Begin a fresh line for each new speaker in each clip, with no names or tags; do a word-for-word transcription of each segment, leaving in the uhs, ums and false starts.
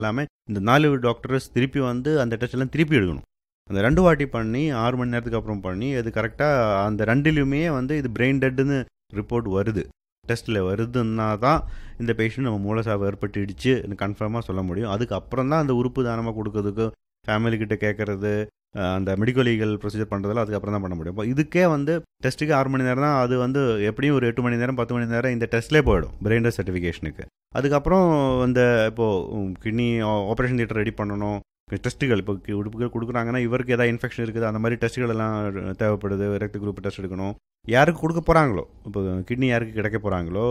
எல்லாமே இந்த நாலு டாக்டர்ஸ் திருப்பி வந்து அந்த டெஸ்ட் எல்லாம் திருப்பி எடுக்கணும். அந்த ரெண்டு வாட்டி பண்ணி ஆறு மணி நேரத்துக்கு அப்புறம் பண்ணி அது கரெக்டாக அந்த ரெண்டுலையுமே வந்து இது பிரெயின் டெட்டுன்னு ரிப்போர்ட் வருது, டெஸ்ட்டில் வருதுன்னா தான் இந்த பேஷண்ட் நம்ம மூளைசாவு ஏற்பட்டுடுச்சு கன்ஃபார்மாக சொல்ல முடியும். அதுக்கப்புறம் தான் அந்த உறுப்பு தானமாக கொடுக்கறதுக்கு ஃபேமிலிக்கிட்ட கேட்குறது, அந்த மெடிக்கல் லீகல் ப்ரொசீஜர் பண்ணுறதுல அதுக்கப்புறம் தான் பண்ண முடியும். இப்போ இதுக்கே வந்து டெஸ்ட்டுக்கு ஆறு மணி நேரம் தான், அது வந்து எப்படியும் ஒரு எட்டு மணி நேரம் பத்து மணி நேரம் இந்த டெஸ்ட்லேயே போயிடும் பிரெயின் டெஸ்ட் சர்டிஃபிகேஷனுக்கு. அதுக்கப்புறம் இந்த இப்போது கிட்னி ஆப்ரேஷன் தியேட்டர் ரெடி பண்ணணும், டெஸ்ட்டுகள் இப்போ உறுப்புகள் கொடுக்குறாங்கன்னா இவருக்கு ஏதாவது இன்ஃபெக்ஷன் இருக்குது அந்த மாதிரி டெஸ்ட்டுகள் எல்லாம் தேவைப்படுது. ரத்த குரூப் டெஸ்ட் எடுக்கணும், யாருக்கு கொடுக்க போகிறாங்களோ, இப்போ கிட்னி யாருக்கு கிடைக்க போகிறாங்களோ,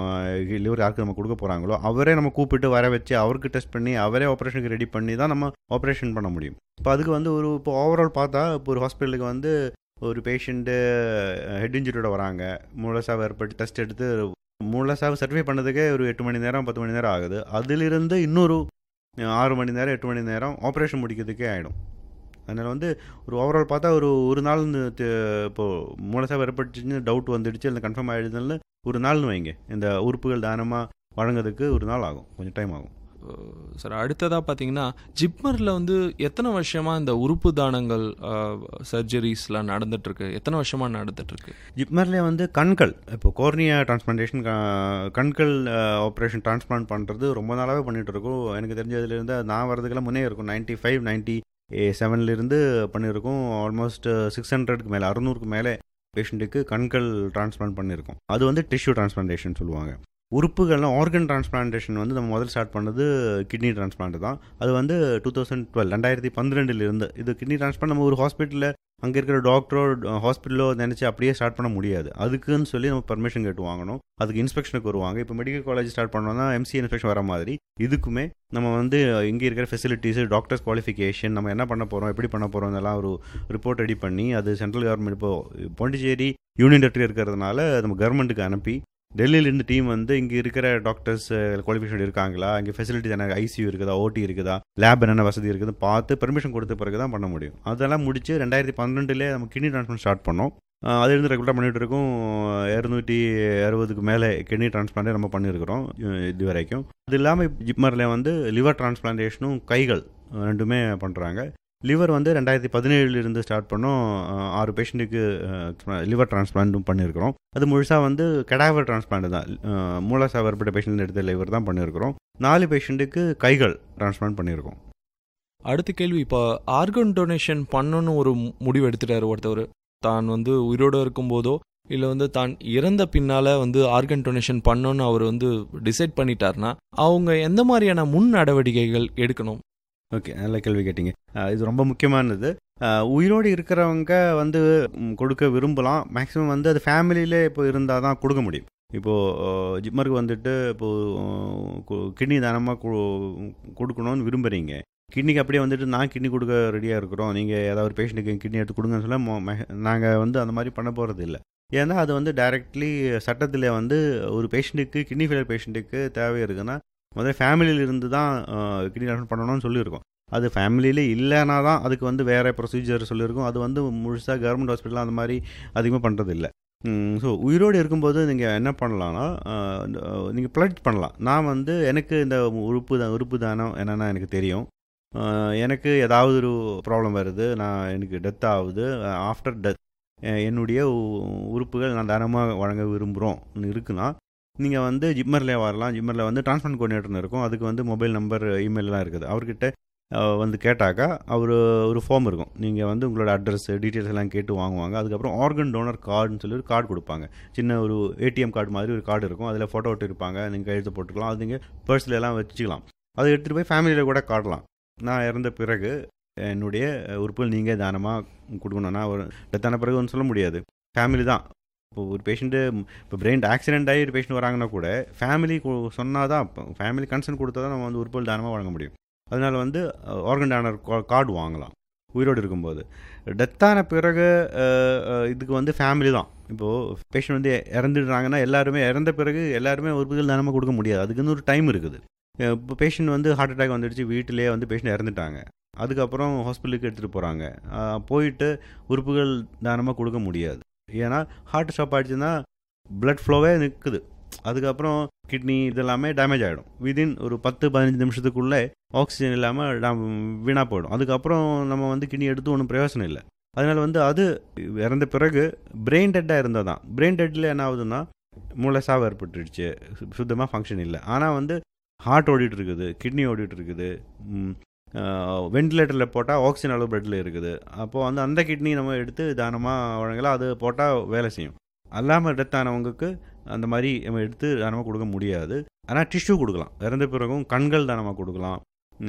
லிவர் யாருக்கு நம்ம கொடுக்க போகிறாங்களோ அவரே நம்ம கூப்பிட்டு வர வச்சு அவருக்கு டெஸ்ட் பண்ணி அவரே ஆப்ரேஷனுக்கு ரெடி பண்ணி தான் நம்ம ஆப்ரேஷன் பண்ண முடியும். இப்போ அதுக்கு வந்து ஒரு இப்போ ஓவரால் பார்த்தா இப்போ ஒரு ஹாஸ்பிட்டலுக்கு வந்து ஒரு பேஷண்ட்டு ஹெட் இன்ஜுரியோட வராங்க, மூளைசாவு ஏற்பட்டு டெஸ்ட் எடுத்து மூளைசாவு சர்டிஃபை பண்ணதுக்கே ஒரு எட்டு மணி நேரம் பத்து மணி நேரம் ஆகுது. அதிலிருந்து இன்னொரு ஆறு மணி நேரம் எட்டு மணி நேரம் ஆப்ரேஷன் முடிக்கிறதுக்கே ஆகிடும். அதனால் வந்து ஒரு ஓவரால் பார்த்தா ஒரு ஒரு நாள் இப்போது மூளைசாவு ஏற்பட்டுச்சுன்னு டவுட் வந்துடுச்சு இல்லை கன்ஃபார்ம் ஆகிடுதுன்னு ஒரு நாள்னு வைங்க, இந்த உறுப்புகள் தானமாக வழங்குறதுக்கு ஒரு நாள் ஆகும், கொஞ்சம் டைம் ஆகும்.
சார் அடுத்ததாக பார்த்தீங்கன்னா ஜிப்மரில் வந்து எத்தனை வருஷமாக இந்த உறுப்பு தானங்கள் சர்ஜரிஸ்லாம் நடந்துகிட்ருக்கு, எத்தனை வருஷமாக நடந்துகிட்ருக்கு?
ஜிப்மர்லேயே வந்து கண்கள் இப்போ கோர்னியா டிரான்ஸ்பிளான்டேஷன் கண்கள் ஆப்ரேஷன் டிரான்ஸ்பிளான்ட் பண்ணுறது ரொம்ப நாளாகவே பண்ணிகிட்ருக்கோம். எனக்கு தெரிஞ்சதுலேருந்து நான் வரதுக்கெல்லாம் முன்னே இருக்கும், நைன்ட்டி ஃபைவ் நைன்ட்டி செவன்லேருந்து பண்ணியிருக்கோம். ஆல்மோஸ்ட் சிக்ஸ் ஹண்ட்ரடுக்கு மேலே அறுநூறுக்கு மேலே பேஷண்ட்டுக்கு கண்கள் டிரான்ஸ்பிளான்ட் பண்ணியிருக்கோம். அது வந்து டிஷ்யூ டிரான்ஸ்பிளான்டேஷன் சொல்லுவாங்க. உறுப்புகள்லாம் ஆர்கன் டிரான்ஸ்பிளான்டேஷன் வந்து நம்ம முதல் ஸ்டார்ட் பண்ணது கிட்னி டிரான்ஸ்பிளான்ட் தான். அது வந்து டூ தௌசண்ட் டுவெல் ரெண்டாயிரத்தி பன்னிரெண்டுலேருந்து இது கிட்னி டிரான்ஸ்பிளான்ட் நம்ம ஒரு ஹாஸ்பிட்டலில் அங்கே இருக்கிற டாக்டரோ ஹாஸ்பிட்டலோ நினச்சி அப்படியே ஸ்டார்ட் பண்ண முடியாது. அதுக்குன்னு சொல்லி நம்ம பர்மிஷன் கேட்டு வாங்கணும், அதுக்கு இன்ஸ்பெக்ஷனுக்கு வருவாங்க. இப்போ மெடிக்கல் காலேஜ் ஸ்டார்ட் பண்ணோம்னா எம்சி இன்ஸ்பெக்ஷன் வர மாதிரி இதுக்குமே நம்ம வந்து இங்கே இருக்கிற ஃபெசிலிட்டிஸு, டாக்டர்ஸ் குவாலிஃபிகேஷன், நம்ம என்ன பண்ண போகிறோம் எப்படி பண்ண போகிறோம் இதெல்லாம் ஒரு ரிப்போர்ட் ரெடி பண்ணி அது சென்ட்ரல் கவர்மெண்ட் இப்போ பாண்டிச்சேரி யூனியன் டெரிட்டரி இருக்கிறதுனால நம்ம கவர்மெண்ட்டுக்கு அனுப்பி டெல்லியிலேருந்து டீம் வந்து இங்கே இருக்கிற டாக்டர்ஸ் குவாலிஃபிகேஷன் இருக்காங்களா, இங்கே ஃபெசிலிட்டிஸ் என்ன ஐசியூ இருக்குதா, ஓடி இருக்குதா, லேப் என்னென்ன வசதி இருக்குது பார்த்து பெர்மிஷன் கொடுத்த பிறகு தான் பண்ண முடியும். அதெல்லாம் முடிச்சு ரெண்டாயிரத்தி பன்னெண்டுலேயே நம்ம கிட்னி டிரான்ஸ்பிளான்ட் ஸ்டார்ட் பண்ணோம். அதிலிருந்து ரெகுலராக பண்ணிகிட்டு இருக்கோம். இரநூத்தி அறுபதுக்கு மேலே கிட்னி டிரான்ஸ்பிளான்டே நம்ம பண்ணியிருக்கிறோம் இது வரைக்கும். அது இல்லாமல் ஜிப்மரில் வந்து லிவர் டிரான்ஸ்பிளான்டேஷனும் கைகள் ரெண்டுமே பண்ணுறாங்க. லிவர் வந்து ரெண்டாயிரத்தி பதினேழுலேருந்து ஸ்டார்ட் பண்ணோம். ஆறு பேஷண்ட்டுக்கு லிவர் டிரான்ஸ்பிளான்ட்டும் பண்ணியிருக்கிறோம். அது முழுசாக வந்து கெடாவர் டிரான்ஸ்பிளான்ட் தான், மூளைசாவு ஏற்பட்ட பேஷண்ட் எடுத்த லிவர் தான் பண்ணியிருக்கிறோம். நாலு பேஷண்ட்டுக்கு கைகள் டிரான்ஸ்பிளான்ட் பண்ணியிருக்கோம்.
அடுத்த கேள்வி, இப்போ ஆர்கன் டொனேஷன் பண்ணணும்னு ஒரு முடிவு எடுத்துட்டார் ஒருத்தவர், தான் வந்து உயிரோடு இருக்கும்போதோ இல்லை வந்து தான் இறந்த பின்னால் வந்து ஆர்கன் டொனேஷன் பண்ணணும்னு அவர் வந்து டிசைட் பண்ணிட்டார்னா அவங்க எந்த மாதிரியான முன் நடவடிக்கைகள் எடுக்கணும்?
ஓகே, நல்ல கேள்வி கேட்டிங்க. இது ரொம்ப முக்கியமானது. உயிரோடு இருக்கிறவங்க வந்து கொடுக்க விரும்பலாம். மேக்ஸிமம் வந்து அது ஃபேமிலியிலே இப்போ இருந்தால் தான் கொடுக்க முடியும். இப்போது ஜிப்மருக்கு வந்துட்டு இப்போது கிட்னி தானமாக கொடுக்கணும்னு விரும்புகிறீங்க, கிட்னிக்கு அப்படியே வந்துட்டு நான் கிட்னி கொடுக்க ரெடியாக இருக்கிறோம், நீங்கள் ஏதாவது ஒரு பேஷண்ட்டுக்கு கிட்னி எடுத்து கொடுங்கன்னு சொல்ல நாங்கள் வந்து அந்த மாதிரி பண்ண போகிறது இல்லை. ஏன்னா அது வந்து டைரெக்ட்லி சட்டத்தில் வந்து ஒரு பேஷண்ட்டுக்கு கிட்னி ஃபெயிலியர் பேஷண்ட்டுக்கு தேவை இருக்குன்னா முதல்ல ஃபேமிலியில் இருந்து தான் கிட்னி ட்ரான்ஸ்பிளான்ட் பண்ணணும்னு சொல்லியிருக்கோம். அது ஃபேமிலியிலே இல்லைனா தான் அதுக்கு வந்து வேறு ப்ரொசீஜர் சொல்லியிருக்கோம். அது வந்து முழுசாக கவர்மெண்ட் ஹாஸ்பிட்டல் அந்த மாதிரி அதிகமாக பண்ணுறது இல்லை. ஸோ உயிரோடு இருக்கும்போது நீங்கள் என்ன பண்ணலான்னா நீங்கள் பிளட் பண்ணலாம். நான் வந்து எனக்கு இந்த உறுப்பு தான் உறுப்பு தானம் என்னென்னா எனக்கு தெரியும், எனக்கு ஏதாவது ஒரு ப்ராப்ளம் வருது, நான் எனக்கு டெத் ஆகுது, ஆஃப்டர் டெத் என்னுடைய உறுப்புகள் நான் தானமாக வழங்க விரும்புகிறோம் இருக்குன்னா நீங்கள் வந்து ஜிப்மரில் வரலாம். ஜிப்மரில் வந்து டிரான்ஸ்பிளான்ட் கோஆர்டினேட்டர்னு இருக்கும், அதுக்கு வந்து மொபைல் நம்பர் இமெயிலெலாம் இருக்குது. அவர்கிட்ட வந்து கேட்டாக்கா அவர் ஒரு ஃபார்ம் இருக்கும், நீங்கள் வந்து உங்களோட அட்ரஸ் டீட்டெயில்ஸ் எல்லாம் கேட்டு வாங்குவாங்க. அதுக்கப்புறம் ஆர்கன் டோனர் கார்டுன்னு சொல்லி ஒரு கார்டு கொடுப்பாங்க, சின்ன ஒரு ஏடிஎம் கார்டு மாதிரி ஒரு கார்டு இருக்கும், அதில் ஃபோட்டோ விட்டு இருப்பாங்க, நீங்கள் கையெழுத்து போட்டுக்கலாம், அது நீங்கள் பர்ஸில் எல்லாம் வச்சுக்கலாம். அதை எடுத்துகிட்டு போய் ஃபேமிலியில் கூட காட்டலாம். நான் இறந்த பிறகு என்னுடைய உறுப்புகள் நீங்கள் தானமாக கொடுக்கணும்னா ஒரு டெத்தான பிறகு ஒன்று சொல்ல முடியாது, ஃபேமிலி தான். இப்போ ஒரு பேஷண்ட்டு இப்போ பிரெயின் ஆக்சிடென்ட் ஆகி ஒரு பேஷண்ட் வராங்கன்னா கூட ஃபேமிலி சொன்னால் தான், ஃபேமிலி கன்சர்ன் கொடுத்தா தான் நம்ம வந்து உறுப்புகள் தானமாக வழங்க முடியும். அதனால் வந்து ஆர்கன் டோனர் கார்டு வாங்கலாம் உயிரோடு இருக்கும்போது. டெத்தான பிறகு இதுக்கு வந்து ஃபேமிலி தான். இப்போது பேஷண்ட் வந்து இறந்துடுறாங்கன்னா எல்லாருமே இறந்த பிறகு எல்லாருமே உறுப்புகள் தானமாக கொடுக்க முடியாது, அதுக்குன்னு ஒரு டைம் இருக்குது. இப்போ பேஷண்ட் வந்து ஹார்ட் அட்டாக் வந்துடுச்சு, வீட்டிலே வந்து பேஷண்ட் இறந்துட்டாங்க, அதுக்கப்புறம் ஹாஸ்பிட்டலுக்கு எடுத்துகிட்டு போகிறாங்க, போயிட்டு உறுப்புகள் தானமாக கொடுக்க முடியாது. ஏன்னா ஹார்ட் ஸ்டாப் ஆகிடுச்சுன்னா பிளட் ஃப்ளோவே நிற்குது, அதுக்கப்புறம் கிட்னி இதெல்லாமே டேமேஜ் ஆகிடும். விதின் ஒரு பத்து பதினஞ்சு நிமிஷத்துக்குள்ளே ஆக்சிஜன் இல்லாமல் வீணாக போயிடும். அதுக்கப்புறம் நம்ம வந்து கிட்னி எடுத்து ஒன்றும் பிரயோசனம் இல்லை. அதனால் வந்து அது இறந்த பிறகு பிரெயின் டெட்டாக இருந்தால் தான். பிரெயின் டெட்டில் என்ன ஆகுதுன்னா மூளை சாவு ஏற்பட்டுடுச்சு, சுத்தமாக ஃபங்க்ஷன் இல்லை. ஆனால் வந்து ஹார்ட் ஓடிட்டு இருக்குது, கிட்னி ஓடிட்டு இருக்குது, வெண்டிலேட்டரில் போட்டால் ஆக்சிஜன் அளவு பிளட்டில் இருக்குது. அப்போது வந்து அந்த கிட்னி நம்ம எடுத்து தானமாக வழங்கலாம், அது போட்டால் வேலை செய்யும். அல்லாமல் டெத் ஆனவங்களுக்கு அந்த மாதிரி நம்ம எடுத்து தானமாக கொடுக்க முடியாது. ஆனால் டிஷ்யூ கொடுக்கலாம். இறந்த பிறகும் கண்கள் தானமாக கொடுக்கலாம்,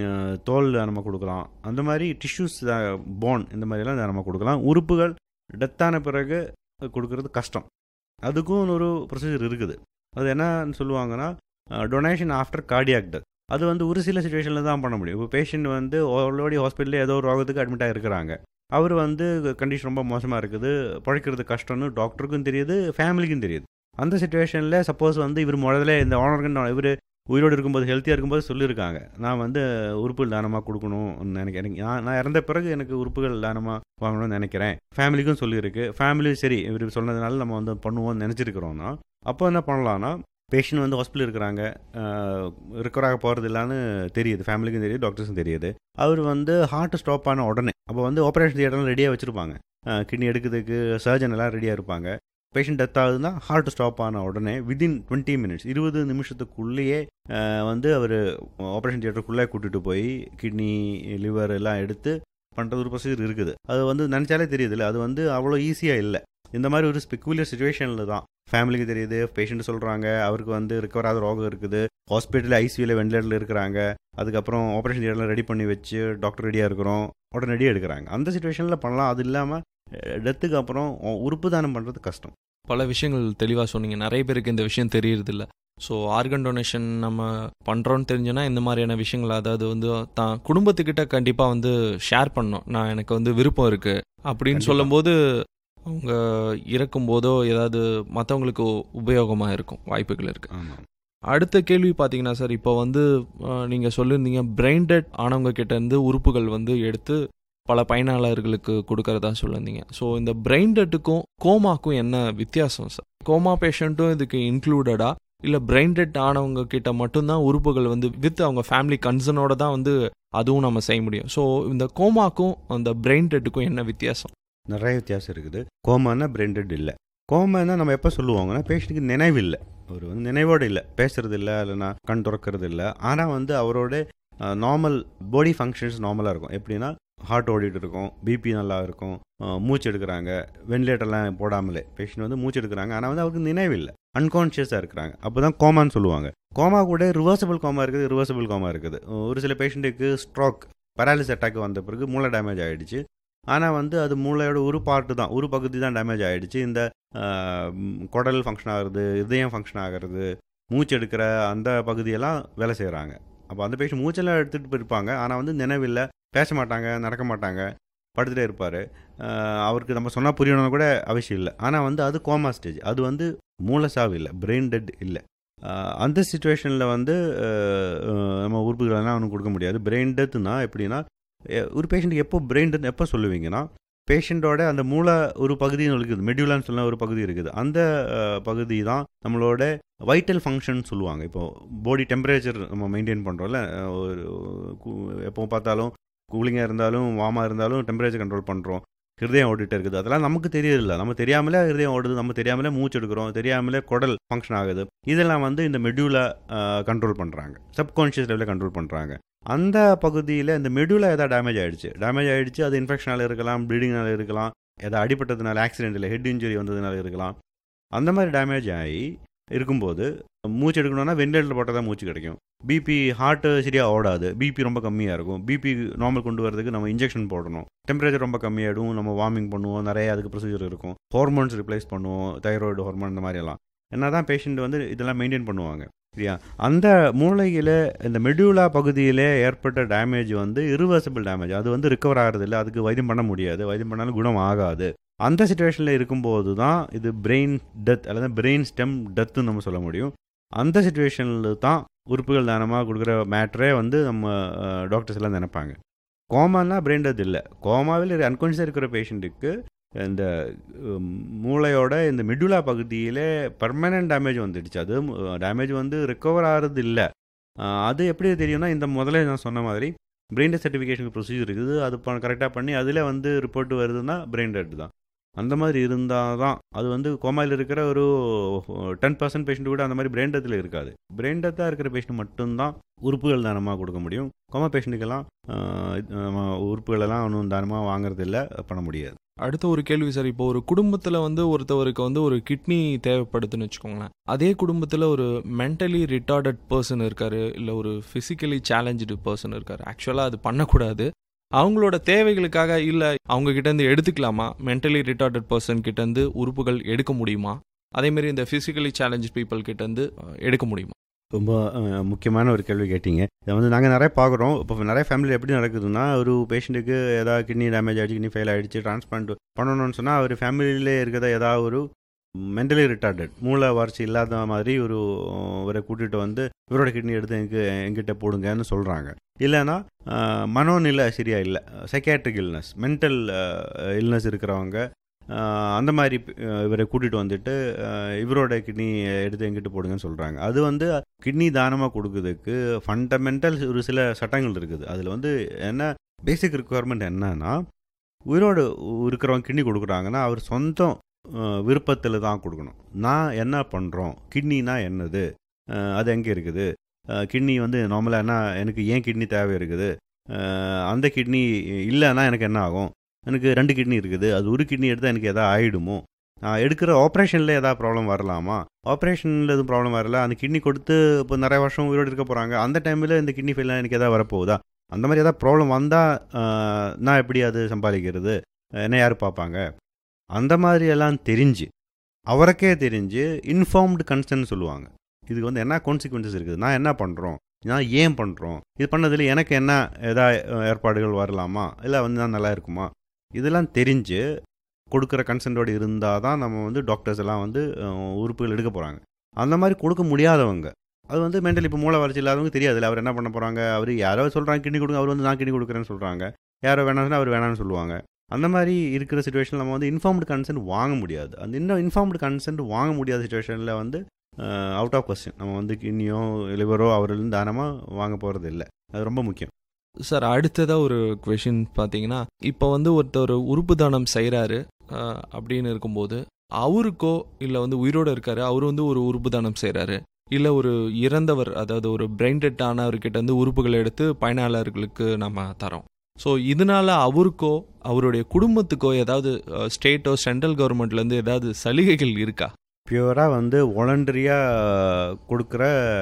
தோல் தானமாக கொடுக்கலாம். அந்த மாதிரி டிஷ்யூஸ், போன் இந்த மாதிரிலாம் தானமாக கொடுக்கலாம். உறுப்புகள் டெத்தான பிறகு கொடுக்கறது கஷ்டம். அதுக்கும் ஒரு ப்ரொசீஜர் இருக்குது. அது என்னன்னு சொல்லுவாங்கன்னா டொனேஷன் ஆஃப்டர் கார்டியாக் டெத். அது வந்து ஒரு சில சுச்சுவேஷனில் தான் பண்ண முடியும். இப்போ பேஷண்ட் வந்து ஆல்ரெடி ஹாஸ்பிட்டலில் ஏதோ ஒரு ரோகத்துக்கு அட்மிட் ஆகிருக்கிறாங்க. அவர் வந்து கண்டிஷன் ரொம்ப மோசமாக இருக்குது, பழைக்கிறது கஷ்டம்னு டாக்டருக்கும் தெரியுது, ஃபேமிலிக்கும் தெரியுது. அந்த சுச்சுவேஷனில் சப்போஸ் வந்து இவர் முதல்ல இந்த ஆனர்கன் இவர் உயிரோடு இருக்கும்போது ஹெல்த்தியாக இருக்கும்போது சொல்லியிருக்காங்க, நான் வந்து உறுப்புகள் தானமாக கொடுக்கணும்னு நினைக்கிறேன், நான் நான் இறந்த பிறகு எனக்கு உறுப்புகள் தானமாக வாங்கணும்னு நினைக்கிறேன், ஃபேமிலிக்கும் சொல்லியிருக்கு, ஃபேமிலி சரி இவர் சொன்னதுனால நம்ம வந்து பண்ணுவோம்னு நினச்சிருக்கிறோன்னா, அப்போ என்ன பண்ணலான்னா பேஷண்ட் வந்து ஹாஸ்பிட்டல் இருக்கிறாங்க, ரிக்கவராக போகிறது இல்லைன்னு தெரியுது, ஃபேமிலிக்கும் தெரியுது, டாக்டர்ஸும் தெரியுது. அவர் வந்து ஹார்ட் ஸ்டாப் ஆன உடனே அப்போ வந்து ஆப்ரேஷன் தியேட்டர்லாம் ரெடியாக வச்சுருப்பாங்க, கிட்னி எடுக்கிறதுக்கு சர்ஜன் எல்லாம் ரெடியாக இருப்பாங்க. பேஷண்ட் டெத் ஆகுதுன்னா ஹார்ட் ஸ்டாப் ஆன உடனே வித்தின் டுவெண்ட்டி மினிட்ஸ் இருபது நிமிஷத்துக்குள்ளேயே வந்து அவர் ஆப்ரேஷன் தியேட்டருக்குள்ளே கூட்டிகிட்டு போய் கிட்னி லிவர் எல்லாம் எடுத்து பண்ணுறது ஒரு ப்ரொசீஜர் இருக்குது. அது வந்து நினச்சாலே தெரியுதுல்ல, அது வந்து அவ்வளோ ஈஸியாக இல்லை. இந்த மாதிரி ஒரு ஸ்பெக்குலர் சுச்சுவேஷனில் தான் ஃபேமிலிக்கு தெரியுது, பேஷண்ட் சொல்கிறாங்க, அவருக்கு வந்து ரிக்கவர் ஆகிற ரோகம் இருக்குது, ஹாஸ்பிட்டலில் ஐசியூவில் வெண்டிலேட்டரில் இருக்கிறாங்க, அதுக்கப்புறம் ஆப்ரேஷன் தியேட்டரில் ரெடி பண்ணி வச்சு டாக்டர் ரெடியாக இருக்கிறோம், உடனடியாக எடுக்கிறாங்க. அந்த சுச்சுவேஷனில் பண்ணலாம். அது இல்லாமல் டெத்துக்கு அப்புறம் உறுப்பு தானம் பண்ணுறது கஷ்டம்.
பல விஷயங்கள் தெளிவாக சொன்னீங்க. நிறைய பேருக்கு இந்த விஷயம் தெரியறதில்ல. ஸோ ஆர்கன் டொனேஷன் நம்ம பண்ணுறோன்னு தெரிஞ்சோன்னா இந்த மாதிரியான விஷயங்கள், அதாவது வந்து தான் குடும்பத்துக்கிட்ட கண்டிப்பாக வந்து ஷேர் பண்ணணும், நான் எனக்கு வந்து விருப்பம் இருக்குது அப்படின்னு சொல்லும்போது அவங்க இறக்கும்போதோ ஏதாவது மற்றவங்களுக்கு உபயோகமாக இருக்கும், வாய்ப்புகள் இருக்குது. அடுத்த கேள்வி பார்த்தீங்கன்னா சார், இப்போ வந்து நீங்கள் சொல்லியிருந்தீங்க பிரெயின் டெட் ஆனவங்க கிட்டேருந்து உறுப்புகள் வந்து எடுத்து பல பயனாளர்களுக்கு கொடுக்கறதா சொல்லியிருந்தீங்க. ஸோ இந்த பிரெயின் டெட்டுக்கும் கோமாக்கும் என்ன வித்தியாசம் சார்? கோமா பேஷண்ட்டும் இதுக்கு இன்க்ளூடடா, இல்லை பிரெயின் டெட் ஆனவங்க கிட்ட மட்டும்தான் உறுப்புகள் வந்து வித் அவங்க ஃபேமிலி கன்சர்னோட தான் வந்து அதுவும் நம்ம செய்ய முடியும்? ஸோ இந்த கோமாக்கும் அந்த பிரெயின் டெட்டுக்கும் என்ன வித்தியாசம்?
நிறைய வித்தியாசம் இருக்குது. கோமானா பிரெயின் டெட் இல்லை. கோமானா நம்ம எப்போ சொல்லுவாங்கன்னா பேஷண்ட்டுக்கு நினைவு இல்லை, அவர் வந்து நினைவோடு இல்லை, பேசுறது இல்லை, இல்லைனா கண் திறக்கிறது இல்லை, ஆனால் வந்து அவரோட நார்மல் பாடி ஃபங்க்ஷன்ஸ் நார்மலாக இருக்கும். எப்படின்னா ஹார்ட் ஓடிட்டு இருக்கும், பிபி நல்லா இருக்கும், மூச்சு எடுக்கிறாங்க, வெண்டிலேட்டர்லாம் போடாமலே பேஷண்ட் வந்து மூச்சு எடுக்கிறாங்க, ஆனால் வந்து அவருக்கு நினைவு இல்லை, அன்கான்ஷியஸாக இருக்கிறாங்க. அப்போ தான் கோமான்னு சொல்லுவாங்க. கோமா கூட ரிவர்சபிள் கோமா இருக்குது, ரிவர்சபிள் கோமா இருக்குது. ஒரு சில பேஷண்ட்டுக்கு ஸ்ட்ரோக் பேராலிசிஸ் அட்டாக் வந்த பிறகு மூளை டேமேஜ் ஆகிடுச்சு, ஆனால் வந்து அது மூளையோட ஒரு பார்ட்டு தான், ஒரு பகுதி தான் டேமேஜ் ஆகிடுச்சு. இந்த குடல் ஃபங்க்ஷன் ஆகிறது, இதயம் ஃபங்க்ஷன் ஆகிறது, மூச்சு எடுக்கிற அந்த பகுதியெல்லாம் வேலை செய்கிறாங்க. அப்போ அந்த பேஷண்ட் மூச்செல்லாம் எடுத்துகிட்டு போயிருப்பாங்க, ஆனால் வந்து நினைவில்லை, பேச மாட்டாங்க, நடக்க மாட்டாங்க, படுத்துகிட்டே இருப்பார். அவருக்கு நம்ம சொன்னால் புரியணும்னு கூட அவசியம் இல்லை. ஆனால் வந்து அது கோமா ஸ்டேஜ், அது வந்து மூளை சாவு இல்லை, பிரெயின் டெட் இல்லை. அந்த சிச்சுவேஷனில் வந்து நம்ம உறுப்புகளெல்லாம் அவனுக்கு கொடுக்க முடியாது. பிரெயின் டெத்துனா எப்படின்னா, ஒரு பேஷண்ட்டுக்கு எப்போ பிரெயின் டெத் எப்போ சொல்லுவீங்கன்னா, பேஷண்ட்டோட அந்த மூளை ஒரு பகுதின்னு இருக்குது, மெடியூலான்னு சொல்ல ஒரு பகுதி இருக்குது, அந்த பகுதி தான் நம்மளோட வைட்டல் ஃபங்க்ஷன் சொல்லுவாங்க. இப்போது பாடி டெம்பரேச்சர் நம்ம மெயின்டைன் பண்ணுறோம்ல, ஒரு எப்போ பார்த்தாலும் கூலிங்காக இருந்தாலும் வார்மாக இருந்தாலும் டெம்பரேச்சர் கண்ட்ரோல் பண்ணுறோம், ஹிருதயம் ஓடிட்டே இருக்குது, அதெல்லாம் நமக்கு தெரியல, நம்ம தெரியாமலே ஹிருதயம் ஓடுது, நம்ம தெரியாமலே மூச்சு எடுக்கிறோம், தெரியாமலே குடல் ஃபங்க்ஷன் ஆகுது, இதெல்லாம் வந்து இந்த மெடியூலை கண்ட்ரோல் பண்ணுறாங்க, சப்கான்ஷியஸ் லெவலில் கண்ட்ரோல் பண்ணுறாங்க. அந்த பகுதியில் இந்த மெடியூலா எதாவது டேமேஜ் ஆகிடுச்சு டேமேஜ் ஆகிடுச்சு அது இன்ஃபெக்ஷனால் இருக்கலாம், ப்ளீடிங்னால இருக்கலாம், எதாவது அடிப்பட்டதுனால ஆக்சிடென்ட்டில் ஹெட் இன்ஜுரி வந்ததுனால இருக்கலாம். அந்த மாதிரி டேமேஜ் ஆகி இருக்கும்போது மூச்சு எடுக்கணும்னா வெண்டிலேட்டர் போட்டால் தான் மூச்சு கிடைக்கும். பிபி ஹார்ட்டு சரியாக ஓடாது, பிபி ரொம்ப கம்மியாக இருக்கும், பிபி நார்மல் கொண்டு வரதுக்கு நம்ம இன்ஜெக்ஷன் போடணும், டெம்பரேச்சர் ரொம்ப கம்மியாகிடும், நம்ம வார்மிங் பண்ணுவோம், நிறைய அதுக்கு ப்ரொசீஜர் இருக்கும், ஹார்மோன்ஸ் ரிப்ளேஸ் பண்ணுவோம், தைராய்டு ஹார்மோன் இந்த மாதிரியெல்லாம் என்ன தான் பேஷண்ட் வந்து இதெல்லாம் மெயின்டைன் பண்ணுவாங்க. சரியா? அந்த மூளையில் இந்த மெடியூலா பகுதியில் ஏற்பட்ட டேமேஜ் வந்து இரிவர்சிபிள் டேமேஜ், அது வந்து ரிக்கவர் ஆகிறது இல்லை, அதுக்கு வைத்தியம் பண்ண முடியாது, வைத்தியம் பண்ணாலும் குணம் ஆகாது. அந்த சிச்சுவேஷனில் இருக்கும்போது தான் இது பிரெயின் டெத் அல்லது பிரெயின் ஸ்டெம் டெத்துன்னு நம்ம சொல்ல முடியும். அந்த சிச்சுவேஷனில் தான் உறுப்புகள் தானமாக கொடுக்குற மேட்ரே வந்து நம்ம டாக்டர்ஸ் எல்லாம் நினைப்பாங்க. கோமானா பிரெயின் டெத் இல்லை. கோமாவில் அன்கான்ஷியஸாக இருக்கிற பேஷண்ட்டுக்கு இந்த உம், மூளையோட இந்த மிடுலா பகுதியிலே பர்மனன்ட் டேமேஜ் வந்துடுச்சு. அது டேமேஜ் வந்து ரெக்கவர் ஆகிறது இல்லை. அது எப்படி தெரியும்னா, இந்த முதல்ல நான் சொன்ன மாதிரி பிரெயின் டெட் சர்டிஃபிகேஷன் ப்ரொசீஜர் இருக்குது. அது கரெக்டாக பண்ணி அதில் வந்து ரிப்போர்ட் வருதுன்னா பிரெயின் டெட் தான். அந்த மாதிரி இருந்தால் தான் அது வந்து கோமாயில் இருக்கிற ஒரு டென் பர்சன்ட் பேஷண்ட் கூட அந்த மாதிரி பிரெயின் டெத்தில் இருக்காது. பிரெயின் டெத்தாக இருக்கிற பேஷண்ட் மட்டும்தான் உறுப்புகள் தானமாக கொடுக்க முடியும். கோமா பேஷண்ட்டுக்கெல்லாம் உறுப்புகளெல்லாம் ஒன்றும் தானமாக வாங்குறது இல்லை, பண்ண முடியாது.
அடுத்த ஒரு கேள்வி சார், இப்போ ஒரு குடும்பத்தில் வந்து ஒருத்தவருக்கு வந்து ஒரு கிட்னி தேவைப்படுதுன்னு வச்சுக்கோங்களேன். அதே குடும்பத்தில் ஒரு மென்டலி ரிட்டார்டட் பர்சன் இருக்காரு, இல்லை ஒரு ஃபிசிக்கலி சேலஞ்சு பர்சன் இருக்காரு. ஆக்சுவலாக அது பண்ணக்கூடாது. அவங்களோட தேவைகளுக்காக இல்லை அவங்க கிட்டேருந்து எடுத்துக்கலாமா? மென்டலி ரிட்டார்டட் பர்சன் கிட்டேருந்து உறுப்புகள் எடுக்க முடியுமா? அதேமாரி இந்த ஃபிசிக்கலி சேலஞ்சு பீப்புள் கிட்டேருந்து எடுக்க முடியுமா?
ரொம்ப அஹ், முக்கியமான ஒரு கேள்வி கேட்டீங்க. இதை வந்து நாங்கள் நிறைய பார்க்குறோம். இப்போ நிறைய ஃபேமிலி எப்படி நடக்குதுன்னா, ஒரு பேஷண்ட்டுக்கு ஏதாவது கிட்னி டேமேஜ் ஆகிடுச்சு, கிட்னி ஃபெயில் ஆகிடுச்சு, டிரான்ஸ்பிளான்ட் பண்ணணும்னு சொன்னால் அவர் ஃபேமிலியிலே இருக்கிறத ஏதாவது ஒரு மென்டலி ரிட்டார்டட் மூளை வளர்ச்சி இல்லாத மாதிரி ஒரு இவரை கூட்டிகிட்டு வந்து இவரோட கிட்னி எடுத்து எங்க எங்கிட்ட போடுங்கன்னு சொல்கிறாங்க. இல்லைன்னா அஹ், மனோநிலை சரியா இல்லை, சைக்காட்ரிக் இல்னஸ், மென்டல் இல்னஸ் இருக்கிறவங்க அஹ், அந்த மாதிரி அஹ், இவரை கூட்டிகிட்டு வந்துட்டு அஹ், இவரோட கிட்னி எடுத்து எங்கிட்ட போடுங்கன்னு சொல்கிறாங்க. அது வந்து கிட்னி தானமாக கொடுக்குறதுக்கு ஃபண்டமெண்டல் ஒரு சில சட்டங்கள் இருக்குது. அதில் வந்து என்ன பேசிக் ரிக்குவயர்மெண்ட் என்னன்னா, உயிரோடு இருக்கிறவங்க கிட்னி கொடுக்குறாங்கன்னா அவர் சொந்த விருப்பத்தில் தான் கொடுக்கணும். நான் என்ன பண்ணுறோம், கிட்னினா என்னது, அஹ், அது எங்கே இருக்குது, கிட்னி வந்து நார்மலாக என்ன, எனக்கு ஏன் கிட்னி தேவை இருக்குது, அஹ், அந்த கிட்னி இல்லைன்னா எனக்கு என்ன ஆகும், எனக்கு ரெண்டு கிட்னி இருக்குது, அது ஒரு கிட்னி எடுத்தால் எனக்கு எதாவது ஆகிடுமோ, நான் எடுக்கிற ஆப்ரேஷனில் எதாவது ப்ராப்ளம் வரலாமா, ஆப்ரேஷனில் எதுவும் ப்ராப்ளம் வரல, அந்த கிட்னி கொடுத்து இப்போ நிறைய வருஷம் உயிரோடு இருக்க போகிறாங்க, அந்த டைமில் இந்த கிட்னி ஃபெயிலாக எனக்கு எதாவது வரப்போகுதா, அந்த மாதிரி எதாவது ப்ராப்ளம் வந்தால் நான் எப்படி அது சம்பாதிக்கிறது, என்ன யார் பார்ப்பாங்க, அந்த மாதிரி எல்லாம் தெரிஞ்சு அவருக்கே தெரிஞ்சு இன்ஃபார்ம்டு கன்சர்ன் சொல்லுவாங்க. இதுக்கு வந்து என்ன கான்சிக்வன்சஸ் இருக்குது, நான் என்ன பண்ணுறோம், நான் ஏன் பண்ணுறோம், இது பண்ணதில் எனக்கு என்ன எதாவது ஏற்பாடுகள் வரலாமா, இல்லை வந்து நான் நல்லா இருக்குமா, இதெல்லாம் தெரிஞ்சு கொடுக்குற கன்சென்ட்டோடு இருந்தால் தான் நம்ம வந்து டாக்டர்ஸ் எல்லாம் வந்து அஹ், உறுப்புகள் எடுக்க போகிறாங்க. அந்த மாதிரி கொடுக்க முடியாதவங்க, அது வந்து மென்டல் இப்போ மூளை வளர்ச்சி இல்லாதவங்க தெரியாதுல்ல, அவர் என்ன பண்ண போகிறாங்க, அவர் யாரோ சொல்கிறாங்க கிட்னி கொடுங்க, அவர் வந்து நான் கிட்னி கொடுக்குறேன்னு சொல்கிறாங்க, யாரோ வேணாம்னா அவர் வேணான்னு சொல்லுவாங்க. அந்த மாதிரி இருக்கிற சுச்சுவேஷனில் நம்ம வந்து இன்ஃபார்ம்டு கன்சென்ட் வாங்க முடியாது. அந்த இன்னும் இன்ஃபார்ம்டு கன்சென்ட் வாங்க முடியாத சுச்சுவேஷனில் வந்து அவுட் ஆஃப் கொஸ்டின் நம்ம வந்து கிட்னியோ லிவரோ அவரிலிருந்து தானமாக வாங்க போகிறது இல்லை. அது ரொம்ப முக்கியம்.
சார், அடுத்ததாக ஒரு கொஷின் பார்த்தீங்கன்னா, இப்போ வந்து ஒருத்தர் உறுப்பு தானம் செய்கிறாரு அப்படின்னு இருக்கும்போது அவருக்கோ இல்லை வந்து உயிரோடு இருக்காரு, அவர் வந்து ஒரு உறுப்பு தானம் செய்கிறாரு, இல்லை ஒரு இறந்தவர் அதாவது ஒரு பிரெயின் டெட் ஆனவர்கிட்ட வந்து உறுப்புகளை எடுத்து பயனாளர்களுக்கு நம்ம தரோம். ஸோ இதனால அவருக்கோ அவருடைய குடும்பத்துக்கோ ஏதாவது ஸ்டேட்டோ சென்ட்ரல் கவர்மெண்ட்லேருந்து ஏதாவது சலுகைகள் இருக்கா?
பியூராக வந்து வாலண்டரியாக கொடுக்குற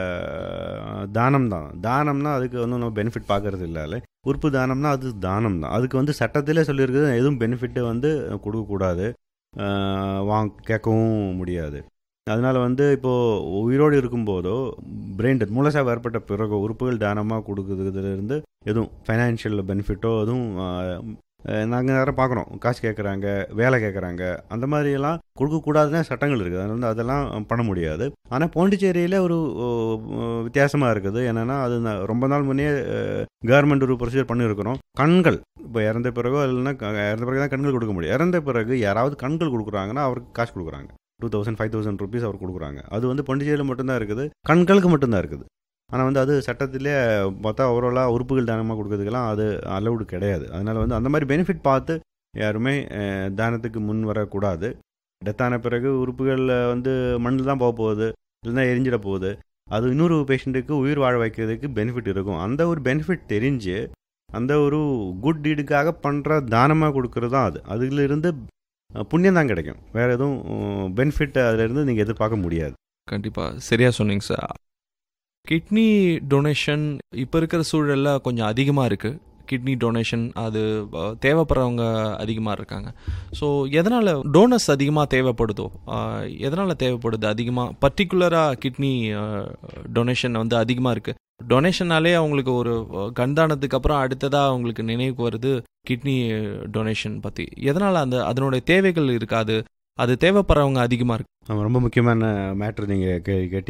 தானம் தான். தானம்னா அதுக்கு வந்து நம்ம பெனிஃபிட் பார்க்கறது இல்லை. உறுப்பு தானம்னா அது தானம் தான். அதுக்கு வந்து சட்டத்திலே சொல்லியிருக்குது எதுவும் பெனிஃபிட்டு வந்து கொடுக்கக்கூடாது, வாங்க கேட்கவும் முடியாது. அதனால் வந்து இப்போது உயிரோடு இருக்கும்போதோ பிரெயின் டெத் மூலசாவு ஏற்பட்ட பிறகு உறுப்புகள் தானமாக கொடுக்குறதுலேருந்து எதுவும் ஃபைனான்ஷியல் பெனிஃபிட்டோ எதுவும் நாங்கள் நிறைய பார்க்குறோம். காசு கேட்குறாங்க, வேலை கேட்குறாங்க, அந்த மாதிரியெல்லாம் கொடுக்கக்கூடாதுன்னு சட்டங்கள் இருக்குது. அதனால வந்து அதெல்லாம் பண்ண முடியாது. ஆனால் பாண்டிச்சேரியில் ஒரு வித்தியாசமாக இருக்குது. என்னென்னா அது ரொம்ப நாள் முன்னே கவர்மெண்ட் ஒரு ப்ரொசீஜர் பண்ணியிருக்கிறோம். கண்கள் இப்போ இறந்த பிறகோ இல்லைன்னா இறந்த பிறகு தான் கண்கள் கொடுக்க முடியும். இறந்த பிறகு யாராவது கண்கள் கொடுக்குறாங்கன்னா அவருக்கு காசு கொடுக்குறாங்க. Two thousand five thousand rupees அவர் கொடுக்குறாங்க. அது வந்து பாண்டிச்சேரியில் மட்டும்தான் இருக்குது, கண்களுக்கு மட்டும்தான் இருக்குது. ஆனால் வந்து அது சட்டத்திலே பார்த்தா ஓவராலாக உறுப்புகள் தானமாக கொடுக்கறதுக்கெல்லாம் அது அலவுடு கிடையாது. அதனால் வந்து அந்த மாதிரி பெனிஃபிட் பார்த்து யாருமே தானத்துக்கு முன் வரக்கூடாது. டெத்தான பிறகு உறுப்புகள் வந்து மண்ணில் தான் போக போகுது, இல்லைன்னா எரிஞ்சிட போகுது. அது இன்னொரு பேஷண்ட்டுக்கு உயிர் வாழ வைக்கிறதுக்கு பெனிஃபிட் இருக்கும். அந்த ஒரு பெனிஃபிட் தெரிஞ்சு அந்த ஒரு குட் டீடுக்காக பண்ணுற தானமாக கொடுக்கறது தான் அது. அதிலிருந்து புண்ணியம் தான் கிடைக்கும், வேறு எதுவும் பெனிஃபிட் அதிலிருந்து நீங்கள் எதிர்பார்க்க முடியாது.
கண்டிப்பாக சரியாக சொன்னீங்க சார். கிட்னி டொனேஷன் இப்போ இருக்கிற சூழலில் கொஞ்சம் அதிகமாக இருக்குது. கிட்னி டொனேஷன் அது தேவைப்படுறவங்க அதிகமாக இருக்காங்க. ஸோ எதனால் டோனர்ஸ் அதிகமாக தேவைப்படுதோ, எதனால் தேவைப்படுது அதிகமாக, பர்டிகுலராக கிட்னி டொனேஷன் வந்து அதிகமாக இருக்குது. டொனேஷனாலே அவங்களுக்கு ஒரு கண்தானத்துக்கு அப்புறம் அடுத்ததாக அவங்களுக்கு நினைவுக்கு வருது கிட்னி டொனேஷன் பற்றி. எதனால் அந்த அதனுடைய தேவைகள் இருக்காது, அது தேவைப்படுறவங்க அதிகமாக இருக்கு?
ரொம்ப முக்கியமான மேட்ரு நீங்கள் கே கேட்டீங்க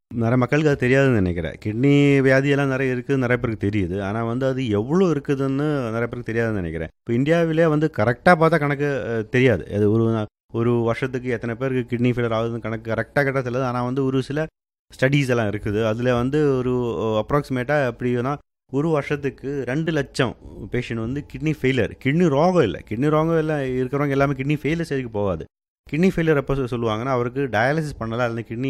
நிறைய மக்களுக்கு அது தெரியாதுன்னு நினைக்கிறேன். கிட்னி வியாதியெல்லாம் நிறைய இருக்குது, நிறைய பேருக்கு தெரியுது. ஆனால் வந்து அது எவ்வளோ இருக்குதுன்னு நிறைய பேருக்கு தெரியாதுன்னு நினைக்கிறேன். இப்போ இந்தியாவிலே வந்து கரெக்டாக பார்த்தா கணக்கு அஹ், தெரியாது. அது ஒரு ஒரு வருஷத்துக்கு எத்தனை பேருக்கு கிட்னி ஃபெயிலியர் ஆகுதுன்னு கணக்கு கரெக்டாக கேட்டால் தெரியாது. ஆனால் வந்து ஒரு சில ஸ்டடீஸ் எல்லாம் இருக்குது. அதில் வந்து ஒரு அப்ராக்சிமேட்டாக எப்படின்னா ஒரு வருஷத்துக்கு ரெண்டு லட்சம் பேஷண்ட் வந்து கிட்னி ஃபெயிலியர், கிட்னி ரோகம் இல்லை, கிட்னி ரோகம் இல்லை இருக்கிறவங்க எல்லாமே கிட்னி ஃபெயிலியர் ஸ்டேஜுக்கு போகாது. கிட்னி ஃபெயிலியர் எப்போ சொல்லுவாங்கன்னா அவருக்கு டயாலிசிஸ் பண்ணலை அல்லது கிட்னி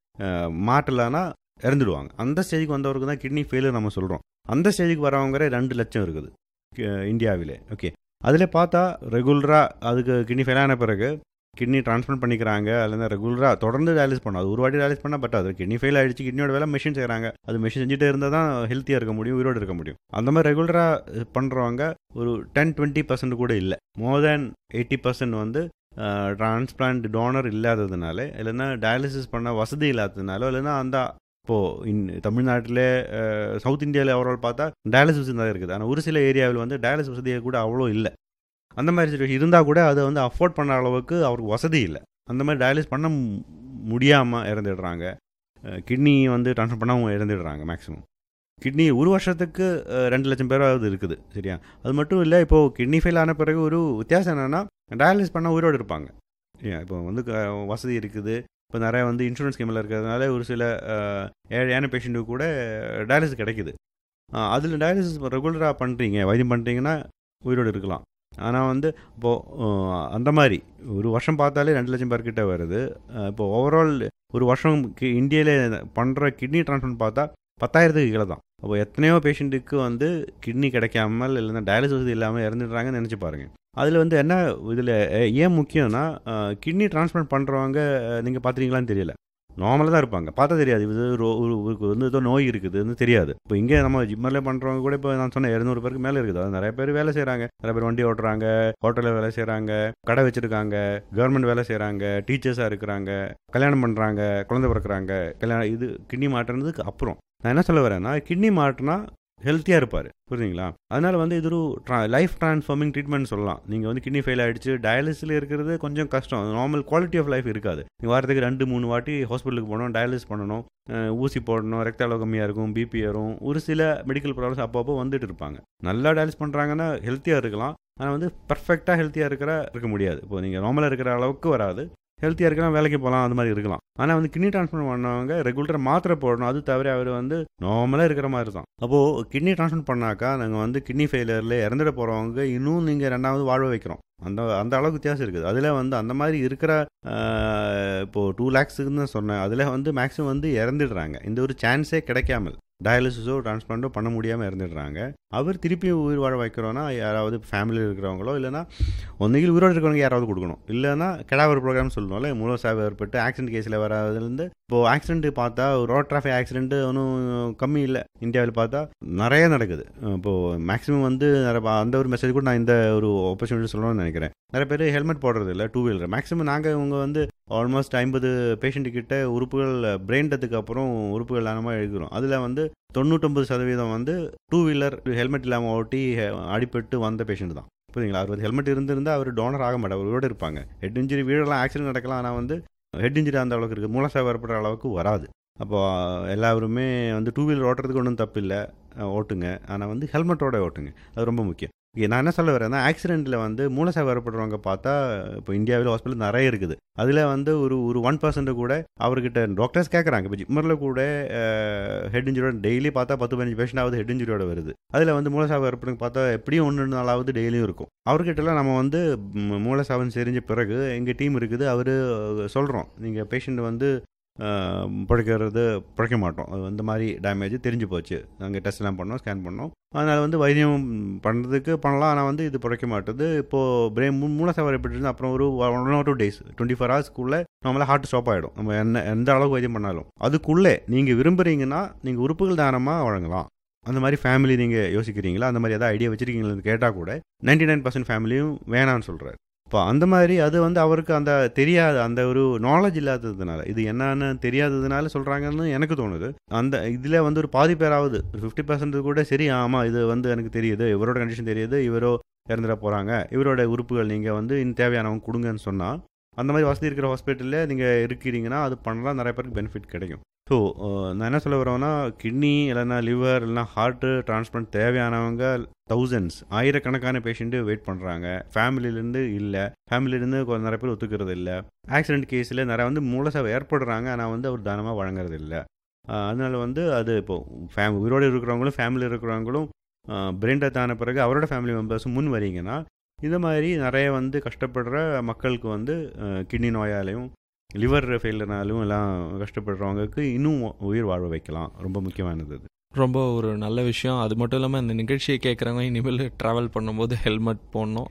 மாட்டலைன்னா இறந்துடுவாங்க. அந்த ஸ்டேஜுக்கு வந்தவருக்கு தான் கிட்னி ஃபெயிலியர் நம்ம சொல்கிறோம். அந்த ஸ்டேஜுக்கு வரவங்க ரெண்டு லட்சம் இருக்குது கி- இந்தியாவிலே. ஓகே, அதில் பார்த்தா ரெகுலராக அதுக்கு கிட்னி ஃபெயில் ஆன பிறகு கிட்னி டிரான்ஸ்பிளான்ட் பண்ணிக்கிறாங்க, அல்லது ரெகுலராக தொடர்ந்து டயாலிஸ் பண்ணணும். அது ஒரு வாட்டி டயாலிஸ் பண்ணால் பட் அது கிட்னி ஃபெயில் ஆகிடுச்சு, கிட்னியோட வேலை மிஷின் செய்கிறாங்க. அது மிஷின் செஞ்சுட்டே இருந்தால் தான் ஹெல்த்தியாக இருக்க முடியும், உயிரோடு இருக்க முடியும். அந்த மாதிரி ரெகுலராக பண்ணுறவங்க ஒரு டென் டுவெண்ட்டி பர்சன்ட் கூட இல்லை. மோர் தேன் எயிட்டி பர்சன்ட் வந்து டிரான்ஸ்பிளான்ட் டோனர் இல்லாததுனால, இல்லைன்னா டயாலிசிஸ் பண்ண வசதி இல்லாததுனால, இல்லைன்னா அந்த இப்போது இன் தமிழ்நாட்டில் சவுத் இந்தியாவில் ஓவரால் பார்த்தா டயாலிசிஸ் தான் இருக்குது. ஆனால் ஒரு சில ஏரியாவில் வந்து டயாலிசிஸ் வசதியை கூட அவ்வளோ இல்லை. அந்த மாதிரி சுச்சுவேஷன் இருந்தால் கூட அதை வந்து அஃபோர்ட் பண்ண அளவுக்கு அவருக்கு வசதி இல்லை. அந்த மாதிரி டயாலிஸ் பண்ண முடியாமல் இறந்துடுறாங்க. கிட்னி வந்து ட்ரான்ஸ்ஃபர் பண்ண அவங்க இறந்துடுறாங்க. மேக்ஸிமம் கிட்னி ஒரு வருஷத்துக்கு அஹ், ரெண்டு லட்சம் பேராவது இருக்குது. சரியா? அது மட்டும் இல்லை, இப்போது கிட்னி ஃபெயில் ஆன பிறகு ஒரு வித்தியாசம் என்னென்னா டயாலிஸ் பண்ண உயிரோடு இருப்பாங்க. ஏன் இப்போ வந்து க- வசதி இருக்குது. இப்போ நிறைய வந்து இன்சூரன்ஸ் ஸ்கீமில் இருக்கிறதுனால ஒரு சில அஹ், ஏழையான பேஷண்ட்டுக்கு கூட டயாலிசிஸ் கிடைக்குது. அதில் டயாலிசிஸ் ரெகுலராக பண்ணுறீங்க, வைத்தியம் பண்ணுறீங்கன்னா உயிரோடு இருக்கலாம். ஆனால் வந்து இப்போது அந்த மாதிரி ஒரு வருஷம் பார்த்தாலே ரெண்டு லட்சம் பேர்கிட்ட வருது. அஹ், இப்போ ஓவரால் ஒரு வருஷம் இந்தியாவில் பண்ணுற கிட்னி டிரான்ஸ்பிளான்ட் பார்த்தா பத்தாயிரத்துக்கு கீழே தான். அப்போ எத்தனையோ பேஷண்ட்டுக்கு வந்து கிட்னி கிடைக்காமல் இல்லைன்னா டயாலிசிஸ் வசதி இல்லாமல் இறந்துடுறாங்கன்னு நினச்சி பாருங்கள். அதில் வந்து என்ன இதில் ஏன் முக்கியம்னா கிட்னி டிரான்ஸ்பிளான்ட் பண்ணுறவங்க நீங்கள் பார்த்துறீங்களான்னு தெரியல, நார்மலாக தான் இருப்பாங்க, பார்த்தா தெரியாது இது ரோ- ஒரு ஒரு வந்து ஏதோ நோய் இருக்குதுன்னு தெரியாது. இப்போ இங்கே நம்ம ஜிம்மரில் பண்ணுறவங்க கூட இப்போ நான் சொன்னேன் இருநூறு பேருக்கு மேலே இருக்குது. அது நிறைய பேர் வேலை செய்கிறாங்க, நிறைய பேர் வண்டி ஓட்டுறாங்க, ஹோட்டலில் வேலை செய்கிறாங்க, கடை வச்சுருக்காங்க, கவர்மெண்ட் வேலை செய்கிறாங்க, டீச்சர்ஸாக இருக்கிறாங்க, கல்யாணம் பண்ணுறாங்க, குழந்தை பிறக்கிறாங்க. கல்யாணம் இது கிட்னி மாட்டுறதுக்கு அப்புறம் நான் என்ன சொல்ல வரேன்னா, கிட்னி மாட்டினா ஹெல்த்தியாக இருப்பார். புரியுதுங்களா? அதனால் வந்து இது ஒரு லைஃப் ட்ரான்ஸ்ஃபார்மிங் ட்ரீட்மெண்ட் சொல்லலாம். நீங்கள் வந்து கிட்னி ஃபெயில் ஆகிடுச்சு டயாலிசிஸில் இருக்கிறது கொஞ்சம் கஷ்டம், நார்மல் குவாலிட்டி ஆஃப் லைஃப் இருக்காது. நீங்கள் வாரத்துக்கு ரெண்டு மூணு வாட்டி ஹாஸ்பிட்டலுக்கு போகணும், டயாலிசிஸ் பண்ணணும், அஹ் ஊசி போடணும், ரத்த அளவு கம்மியாக இருக்கும், பிபி ஏறும், ஒரு சில மெடிக்கல் ப்ராப்ளம்ஸ் அப்பப்போ வந்துட்டு இருப்பாங்க. நல்லா டயாலிசிஸ் பண்ணுறாங்கன்னா ஹெல்த்தியாக இருக்கலாம். ஆனால் வந்து பர்ஃபெக்டாக ஹெல்த்தியாக இருக்கிற இருக்க முடியாது. இப்போ நீங்கள் நார்மலாக இருக்கிற அளவுக்கு வராது, ஹெல்த்தியாக இருக்கலாம், வேலைக்கு போகலாம், அது மாதிரி இருக்கலாம். ஆனால் வந்து கிட்னி டிரான்ஸ்பிளான்ட் பண்ணவங்க ரெகுலராக மாத்திரை போடணும். அது தவிர அவர் வந்து நார்மலாக இருக்கிற மாதிரி தான். அப்போது கிட்னி டிரான்ஸ்பிளான்ட் பண்ணாக்கா நாங்கள் வந்து கிட்னி ஃபெயிலியரில் இறந்துட போகிறவங்க இன்னும் நீங்கள் ரெண்டாவது வாழ வைக்கிறோம். அந்த அந்த அளவுக்கு வித்தியாசம் இருக்குது. அதில் வந்து அந்த மாதிரி இருக்கிற அஹ், இப்போது டூ லேக்ஸுக்குன்னு தான் சொன்னேன். அதில் வந்து மேக்ஸிமம் வந்து இறந்துடுறாங்க. இந்த ஒரு சான்ஸே கிடைக்காமல் டயாலிசிஸோ டிரான்ஸ்பிளான்ட்டோ பண்ண முடியாமல் இறந்துடுறாங்க. அவர் திருப்பி உயிர் வாழ வைக்கிறோன்னா யாராவது ஃபேமிலியில் இருக்கிறவங்களோ இல்லைனா ஒன்றுகில் உயிரோடு இருக்கிறவங்க யாராவது கொடுக்கணும். இல்லைன்னா கெடாவர் ப்ரோக்ராம் சொல்லணும்ல, மூல சாவு ஏற்பட்டு ஆக்சிடென்ட் கேஸில் வராதுலேருந்து இப்போது ஆக்சிடென்ட் பார்த்தா ரோட் டிராஃபிக் ஆக்சிடென்ட் ஒன்றும் கம்மி இல்லை. இந்தியாவில் பார்த்தா நிறைய நடக்குது. இப்போது மேக்ஸிமம் வந்து நிறைய அந்த ஒரு மெசேஜ் கூட நான் இந்த ஒரு ஆப்பர்ச்சுனிட்டி சொல்லணும்னு நினைக்கிறேன். நிறைய பேர் ஹெல்மெட் போடுறது இல்லை டூ வீலர். மேக்ஸிமம் நாங்கள் இவங்க வந்து ஆல்மோஸ்ட் ஐம்பது பேஷண்ட்டு கிட்ட உறுப்புகள் பிரெயின் டெத்துக்கு அப்புறம் உறுப்புகள் தானமாக எழுதுகிறோம். அதில் வந்து தொண்ணூற்றொம்பது சதவீதம் வந்து டூ வீலர் ஹெல்மெட் இல்லாமல் ஓட்டி அடிபட்டு வந்த பேஷண்ட் தான். புரியுதுங்களா? அவர் ஹெல்மெட் இருந்திருந்தால் அவர் டோனர் ஆக மாட்டார், அவரோடு இருப்பாங்க. ஹெட் இன்ஜுரி வீடெல்லாம் ஆக்சிடென்ட் நடக்கலாம், ஆனால் வந்து ஹெட் இன்ஜுரி அந்த அளவுக்கு இருக்குது, மூலசாவு ஏற்படுற அளவுக்கு வராது. அப்போது எல்லாருமே வந்து டூ வீலர் ஓட்டுறதுக்கு ஒன்றும் தப்பு இல்லை, ஓட்டுங்க. ஆனால் வந்து ஹெல்மெட்டோட ஓட்டுங்க, அது ரொம்ப முக்கியம். ஓகே, நான் என்ன சொல்ல வரேன்னா ஆக்சிடெண்ட்டில் வந்து மூலசாவு ஏற்படுறவங்க பார்த்தா இப்போ இந்தியாவில் ஹாஸ்பிட்டல் நிறைய இருக்குது. அதில் வந்து ஒரு ஒரு ஒன் பர்சன்ட் கூட அவர்கிட்ட டாக்டர்ஸ் கேட்குறாங்க. இப்போ ஜிம்மரில் கூட ஹெட் இன்ஜுரியோட டெய்லி பார்த்தா பத்து பதினஞ்சு பேஷண்ட் ஆகுது ஹெட் இன்ஜுரியோட வருது. அதில் வந்து மூலசாவு ஏற்படுறவங்க பார்த்தா எப்படியும் ஒன்று நாளாவது டெய்லியும் இருக்கும். அவர்கிட்டலாம் நம்ம வந்து மூலசாவுன்னு தெரிஞ்ச பிறகு எங்கள் டீம் இருக்குது, அவர் சொல்கிறோம் நீங்கள் பேஷண்ட் வந்து பிழைக்கிறது பிழைக்க மாட்டோம், அது இந்த மாதிரி டேமேஜ் தெரிஞ்சு போச்சு, நாங்கள் டெஸ்ட்லாம் பண்ணோம், ஸ்கேன் பண்ணோம், அதனால் வந்து வைத்தியம் பண்ணுறதுக்கு பண்ணலாம், ஆனால் வந்து இது பிழைக்க மாட்டுது. இப்போது பிரேம் மூலசாவு ஏற்பட்டு அப்புறம் ஒரு one R two days twenty four ஹவர்ஸ்க்குள்ளே நம்மளால் ஹார்ட் ஸ்டாப் ஆகிடும். நம்ம என்ன எந்த அளவுக்கு வைத்தியம் பண்ணாலும் அதுக்குள்ளே நீங்கள் விரும்புகிறீங்கன்னா நீங்கள் உறுப்புகள் தானமாக வழங்கலாம். அந்த மாதிரி ஃபேமிலி நீங்கள் யோசிக்கிறீங்களா, அந்த மாதிரி எதாவது ஐடியா வச்சுருக்கீங்களான்னு கேட்டால் கூட நைன்டி நைன் பர்சன்ட் ஃபேமிலியும் வேணான்னு சொல்கிறார். இப்போ அந்த மாதிரி அது வந்து அவருக்கு அந்த தெரியாது, அந்த ஒரு நாலேஜ் இல்லாததுனால, இது என்னன்னு தெரியாததுனால சொல்கிறாங்கன்னு எனக்கு தோணுது. அந்த இதில் வந்து ஒரு பாதி பேராவது ஒரு ஃபிஃப்டி பர்சன்ட் கூட சரி, ஆமாம் இது வந்து எனக்கு தெரியுது, இவரோட கண்டிஷன் தெரியுது, இவரோ இறந்துட போகிறாங்க, இவரோட உறுப்புகள் நீங்கள் வந்து இன்னும் தேவையானவங்க கொடுங்கன்னு சொன்னால், அந்த மாதிரி வசதி இருக்கிற ஹாஸ்பிட்டலில் நீங்கள் இருக்கிறீங்கன்னா அது பண்ணலாம், நிறைய பேருக்கு பெனிஃபிட் கிடைக்கும். ஸோ நான் என்ன சொல்ல வரேன்னா, கிட்னி இல்லைன்னா லிவர் இல்லைனா ஹார்ட்டு டிரான்ஸ்பிளான்ட் தேவையானவங்க தௌசண்ட்ஸ் ஆயிரக்கணக்கான பேஷண்ட்டு வெயிட் பண்ணுறாங்க. ஃபேமிலியிலேருந்து இல்லை, ஃபேமிலியிலேருந்து கொஞ்சம் நிறைய பேர் ஒத்துக்கிறது இல்லை. ஆக்சிடென்ட் கேஸில் நிறைய வந்து மூலசாவு ஏற்படுறாங்க, ஆனால் வந்து அவர் தானமாக வழங்குறது இல்லை. அதனால வந்து அது இப்போது ஃபேம் உயிரோடு இருக்கிறவங்களும் ஃபேமிலி இருக்கிறவங்களும் பிரெயின் டெத் ஆன பிறகு அவரோட ஃபேமிலி மெம்பர்ஸும் முன் வரீங்கன்னா, இந்த மாதிரி நிறைய வந்து கஷ்டப்படுற மக்களுக்கு வந்து கிட்னி நோயாலையும் லிவர் ஃபெயிலர்னாலும் எல்லாம் கஷ்டப்படுறவங்களுக்கு இன்னும் உயிர் வாழ வைக்கலாம். ரொம்ப முக்கியமானது அது.
ரொம்ப ஒரு நல்ல விஷயம். அது மட்டும் இல்லாமல் இந்த நிகழ்ச்சியை கேட்குறவங்க இனிமேல் ட்ராவல் பண்ணும்போது ஹெல்மெட் போடணும்,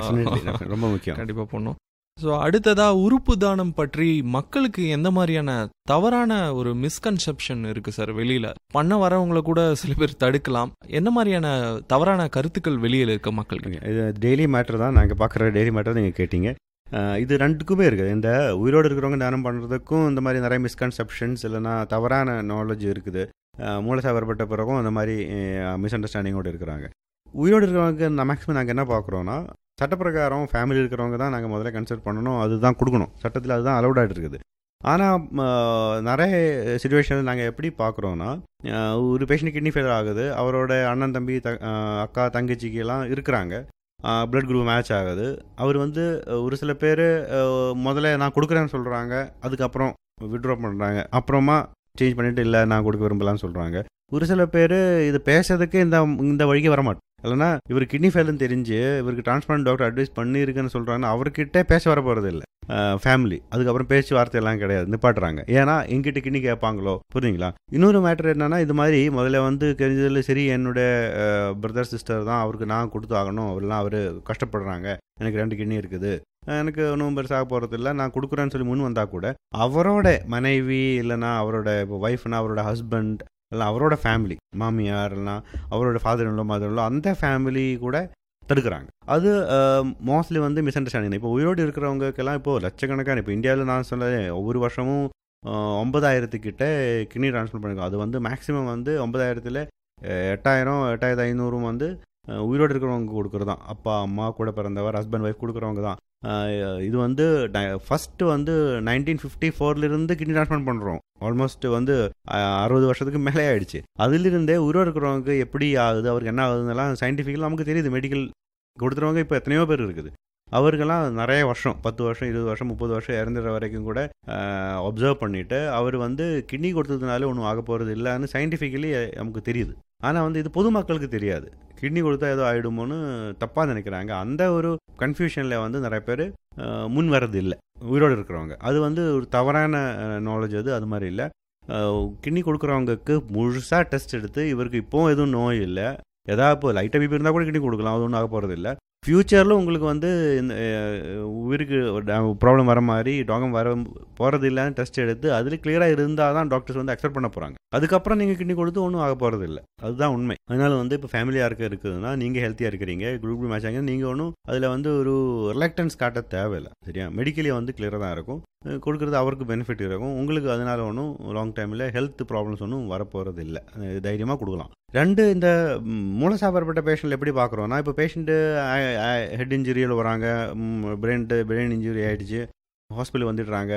ரொம்ப முக்கியம்,
கண்டிப்பாக போடணும். ஸோ அடுத்ததாக உறுப்பு தானம் பற்றி மக்களுக்கு எந்த மாதிரியான தவறான ஒரு மிஸ்கன்செப்ஷன் இருக்குது சார்? வெளியில் பண்ண வரவங்களை கூட சில பேர் தடுக்கலாம். என்ன மாதிரியான தவறான கருத்துக்கள் வெளியில் இருக்க மக்களுக்கு?
இது டெய்லி மேட்டர் தான், நாங்கள் பார்க்குற டெய்லி மேட்டர் நீங்கள் கேட்டீங்க. இது ரெண்டுக்குமே இருக்குது. இந்த உயிரோடு இருக்கிறவங்க தானம் பண்ணுறதுக்கும் இந்த மாதிரி நிறைய மிஸ்கன்செப்ஷன்ஸ் இல்லைனா தவறான நாலேஜ் இருக்குது. மூலசாவு ஏற்பட்ட பிறகும் அந்த மாதிரி மிஸ் அண்டர்ஸ்டாண்டிங்கோடு இருக்கிறாங்க. உயிரோடு இருக்கிறவங்க நான் மேக்ஸிமம் நாங்கள் என்ன பார்க்குறோன்னா, சட்டப்பிரகாரம் ஃபேமிலி இருக்கிறவங்க தான் நாங்கள் முதல்ல கன்சிடர் பண்ணணும், அதுதான் கொடுக்கணும், சட்டத்தில் அதுதான் அலௌடாகிட்டு இருக்குது. ஆனால் நிறைய சுச்சுவேஷனில் நாங்கள் எப்படி பார்க்குறோன்னா, ஒரு பேஷண்ட் கிட்னி ஃபெயிலியர் ஆகுது, அவரோட அண்ணன் தம்பி த அக்கா தங்கச்சிக்கெல்லாம் இருக்கிறாங்க, பிளட் குரூப் மேட்ச் ஆகுது. அவர் வந்து ஒரு சில பேர் முதல்ல நான் கொடுக்குறேன்னு சொல்கிறாங்க, அதுக்கப்புறம் விட்ரா பண்ணுறாங்க, அப்புறமா சேஞ்ச் பண்ணிவிட்டு இல்லை நான் கொடுக்க விரும்பலான்னு சொல்கிறாங்க. ஒரு சில பேர் இது பேசுறதுக்கு இந்த இந்த வழிக்கு வரமாட்டோம். இல்லைனா இவர் கிட்னி ஃபெயில்னு தெரிஞ்சு இவருக்கு டிரான்ஸ்பிளான்ட் டாக்டர் அட்வைஸ் பண்ணியிருக்குன்னு சொல்கிறாங்கன்னா அவர்கிட்ட பேச வர போகிறது இல்லை ஃபேமிலி. அதுக்கப்புறம் பேச்சு வார்த்தையெல்லாம் கிடையாது, நிப்பாட்டுறாங்க. ஏன்னா எங்கிட்ட கிட்னி கேட்பாங்களோ, புரியுங்களா? இன்னொரு மேட்டர் என்னென்னா, இது மாதிரி முதல்ல வந்து தெரிஞ்சதில் சரி என்னுடைய பிரதர் சிஸ்டர் தான், அவருக்கு நான் கொடுத்து ஆகணும், அவரெல்லாம் அவர் கஷ்டப்படுறாங்க, எனக்கு ரெண்டு கிட்னி இருக்குது, எனக்கு ஒன்றும் பெருசாக போகிறது இல்லை, நான் கொடுக்குறேன்னு சொல்லி முன் வந்தால் கூட அவரோட மனைவி இல்லைனா அவரோட இப்போ ஒய்ஃப்னா அவரோட ஹஸ்பண்ட் இல்லை அவரோட ஃபேமிலி மாமியார் இல்லைனா அவரோட ஃபாதர் இன்லோ மதர் இன்லோ அந்த ஃபேமிலி கூட தடுக்கிறாங்க. அது மோஸ்ட்லி வந்து மிஸ் அண்டர்ஸ்டாண்டிங். இப்போ உயிரோடு இருக்கிறவங்களுக்கெல்லாம் இப்போது லட்சக்கணக்கான, இப்போ இந்தியாவில் நான் சொல்ல ஒவ்வொரு வருஷமும் ஒன்பதாயிரத்துக்கிட்ட கிட்னி டிரான்ஸ்பிளான்ட் பண்ணிருக்கோம். அது வந்து மேக்ஸிமம் வந்து ஒன்பதாயிரத்தில் எட்டாயிரம் எட்டாயிரத்து ஐநூறும் வந்து உயிரோடு இருக்கிறவங்க கொடுக்குறது தான். அப்பா அம்மா கூட பிறந்தவர் ஹஸ்பண்ட் ஒய்ஃப் கொடுக்குறவங்க தான். இது வந்து ஃபஸ்ட்டு வந்து நைன்டீன் ஃபிஃப்டி ஃபோர்லேருந்து கிட்னி டிரான்ஸ்பிளான்ட் பண்ணுறோம். ஆல்மோஸ்ட் வந்து அறுபது வருஷத்துக்கு மேலே ஆகிடுச்சு. அதிலிருந்தே உயிரோடு இருக்கிறவங்க எப்படி ஆகுது, அவருக்கு என்ன ஆகுதுன்னெல்லாம் சயின்டிஃபிக்கலாக நமக்கு தெரியுது. மெடிக்கல் கொடுத்துறவங்க இப்போ எத்தனையோ பேர் இருக்குது. அவருக்கெல்லாம் நிறைய வருஷம், பத்து வருஷம் இருபது வருஷம் முப்பது வருஷம் இறந்துற வரைக்கும் கூட அப்சர்வ் பண்ணிவிட்டு அவர் வந்து கிட்னி கொடுத்ததுனால ஒன்றும் ஆக போகிறது இல்லைன்னு சயின்டிஃபிக்கலி நமக்கு தெரியுது. ஆனால் வந்து இது பொதுமக்களுக்கு தெரியாது. கிட்னி கொடுத்தா ஏதோ ஆகிடுமோன்னு தப்பாக நினைக்கிறாங்க. அந்த ஒரு கன்ஃபியூஷனில் வந்து நிறைய பேர் முன் வர்றது இல்லை உயிரோடு இருக்கிறவங்க. அது வந்து ஒரு தவறான நாலேஜ். அது அது மாதிரி இல்லை. கிட்னி கொடுக்குறவங்களுக்கு முழுசாக டெஸ்ட் எடுத்து இவருக்கு இப்போவும் எதுவும் நோய் இல்லை, எதாவது இப்போ லைட்டாக பிபி இருந்தால் கூட கிட்னி கொடுக்கலாம், அது ஒன்றும் ஆக போகிறது இல்லை. ஃப்யூச்சரில் உங்களுக்கு வந்து இந்த உயிருக்கு ப்ராப்ளம் வர மாதிரி டாகம் வர போகிறது இல்லைன்னு டெஸ்ட் எடுத்து அதில் கிளியராக இருந்தால் தான் டாக்டர்ஸ் வந்து அக்செப்ட் பண்ண போகிறாங்க. அதுக்கப்புறம் நீங்கள் கிட்னி கொடுத்து ஒன்றும் ஆக போகிறது இல்லை, அதுதான் உண்மை. அதனால் வந்து இப்போ ஃபேமிலியாக இருக்க இருக்குதுன்னா நீங்கள் ஹெல்த்தியாக இருக்கிறீங்க, குரூப் மேட்ச் ஆகிங்க, நீங்கள் ஒன்றும் அதில் வந்து ஒரு ரிலக்டன்ஸ் காட்ட தேவையில்லை. சரியா? மெடிக்கலி வந்து கிளியராக தான் இருக்கும், கொடுக்குறது அவருக்கு பெனிஃபிட் இருக்கும், உங்களுக்கு அதனால் ஒன்றும் லாங் டைமில் ஹெல்த் ப்ராப்ளம்ஸ் ஒன்றும் வரப்போகிறது இல்லை, தைரியமாக கொடுக்கலாம். ரெண்டு, இந்த மூலசாவரப்பட்ட பேஷண்ட் எப்படி பார்க்குறோன்னா, இப்போ பேஷண்ட்டு ஹெட் இன்ஜுரியில் வராங்க, பிரெயின் பிரெயின் இன்ஜுரி ஆகிடுச்சு, ஹாஸ்பிட்டல் வந்துடுறாங்க,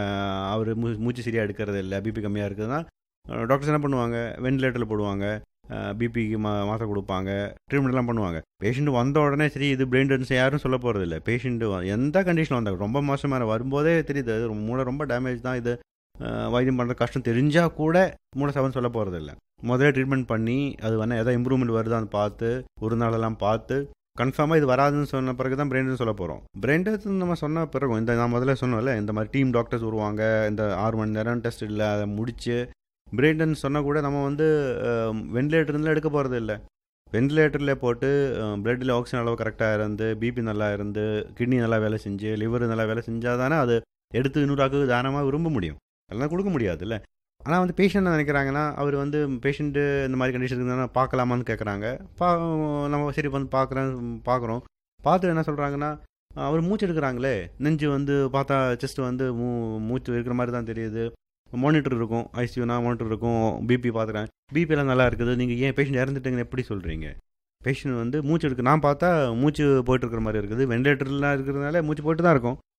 அவர் மூ மூச்சு சரியாக எடுக்கிறது இல்லை, பிபி கம்மியாக இருக்குதுன்னா டாக்டர்ஸ் என்ன பண்ணுவாங்க, வென்டிலேட்டரில் போடுவாங்க, பிபிக்கு மா மாத்திரை கொடுப்பாங்க, ட்ரீட்மெண்ட்லாம் பண்ணுவாங்க. பேஷண்ட் வந்த உடனே சரி இது பிரெயின் டென்ஸ் யாரும் சொல்ல போகிறது இல்லை. பேஷண்ட்டு எந்த கண்டிஷனில் வந்தாங்க, ரொம்ப மோசமான வரும்போதே தெரியுது மூளை ரொம்ப டேமேஜ் தான், இது வைத்தியம் பண்ணுறது கஷ்டம் தெரிஞ்சால் கூட மூளை சவன் சொல்ல போகிறது இல்லை. முதல்ல ட்ரீட்மெண்ட் பண்ணி அது வேணால் எதாவது இம்ப்ரூவ்மெண்ட் வருதான்னு பார்த்து ஒரு நாளெல்லாம் பார்த்து கன்ஃபார்மாக இது வராதுன்னு சொன்ன பிறகு தான் பிரெயின் டெத் சொல்ல போகிறோம். பிரெயின் டெத் நம்ம சொன்ன பிறகு இந்த நான் முதல்ல சொன்னோம்ல, இந்த மாதிரி டீம் டாக்டர்ஸ் வருவாங்க, இந்த ஆறு மணி நேரம் டெஸ்ட் இல்லை அதை முடித்து பிரெயின் டெத் சொன்னால் கூட நம்ம வந்து வென்டிலேட்டர்லாம் எடுக்க போகிறது இல்லை. வென்டிலேட்டரில் போட்டு பிளட்டில் ஆக்சிஜன் அளவு கரெக்டாக இருந்து, பிபி நல்லா இருந்து, கிட்னி நல்லா வேலை செஞ்சு, லிவர் நல்லா வேலை செஞ்சால் தானே அது எடுத்து இன்னொரு தானமாக விரும்ப முடியும், அதெல்லாம் கொடுக்க முடியாது இல்லை. ஆனால் வந்து பேஷண்ட் நினைக்கிறாங்கன்னா, அவர் வந்து பேஷண்ட்டு இந்த மாதிரி கண்டிஷன் இருந்தால் பார்க்கலாமான்னு கேட்குறாங்க. பா நம்ம சரி வந்து பார்க்குறேன் பார்க்குறோம் பார்த்து என்ன சொல்கிறாங்கன்னா, அவர் மூச்சு எடுக்கிறாங்களே, நெஞ்சு வந்து பார்த்தா செஸ்ட் வந்து மூ மூச்சு இருக்கிற மாதிரி தான் தெரியுது, மானிட்டர் இருக்கும், ஐசியூனா மானிட்டர் இருக்கும், பிபி பார்த்துக்கிறேன், பிபிலாம் நல்லா இருக்குது, நீங்கள் ஏன் பேஷண்ட் இறந்துட்டீங்கன்னு எப்படி சொல்கிறீங்க? பேஷண்ட் வந்து மூச்சு எடுக்கு, நான் பார்த்தா மூச்சு போய்ட்டு இருக்கிற மாதிரி இருக்குது, வென்டிலேட்டர்லாம் இருக்கிறதுனால மூச்சு போய்ட்டு தான் இருக்கும்,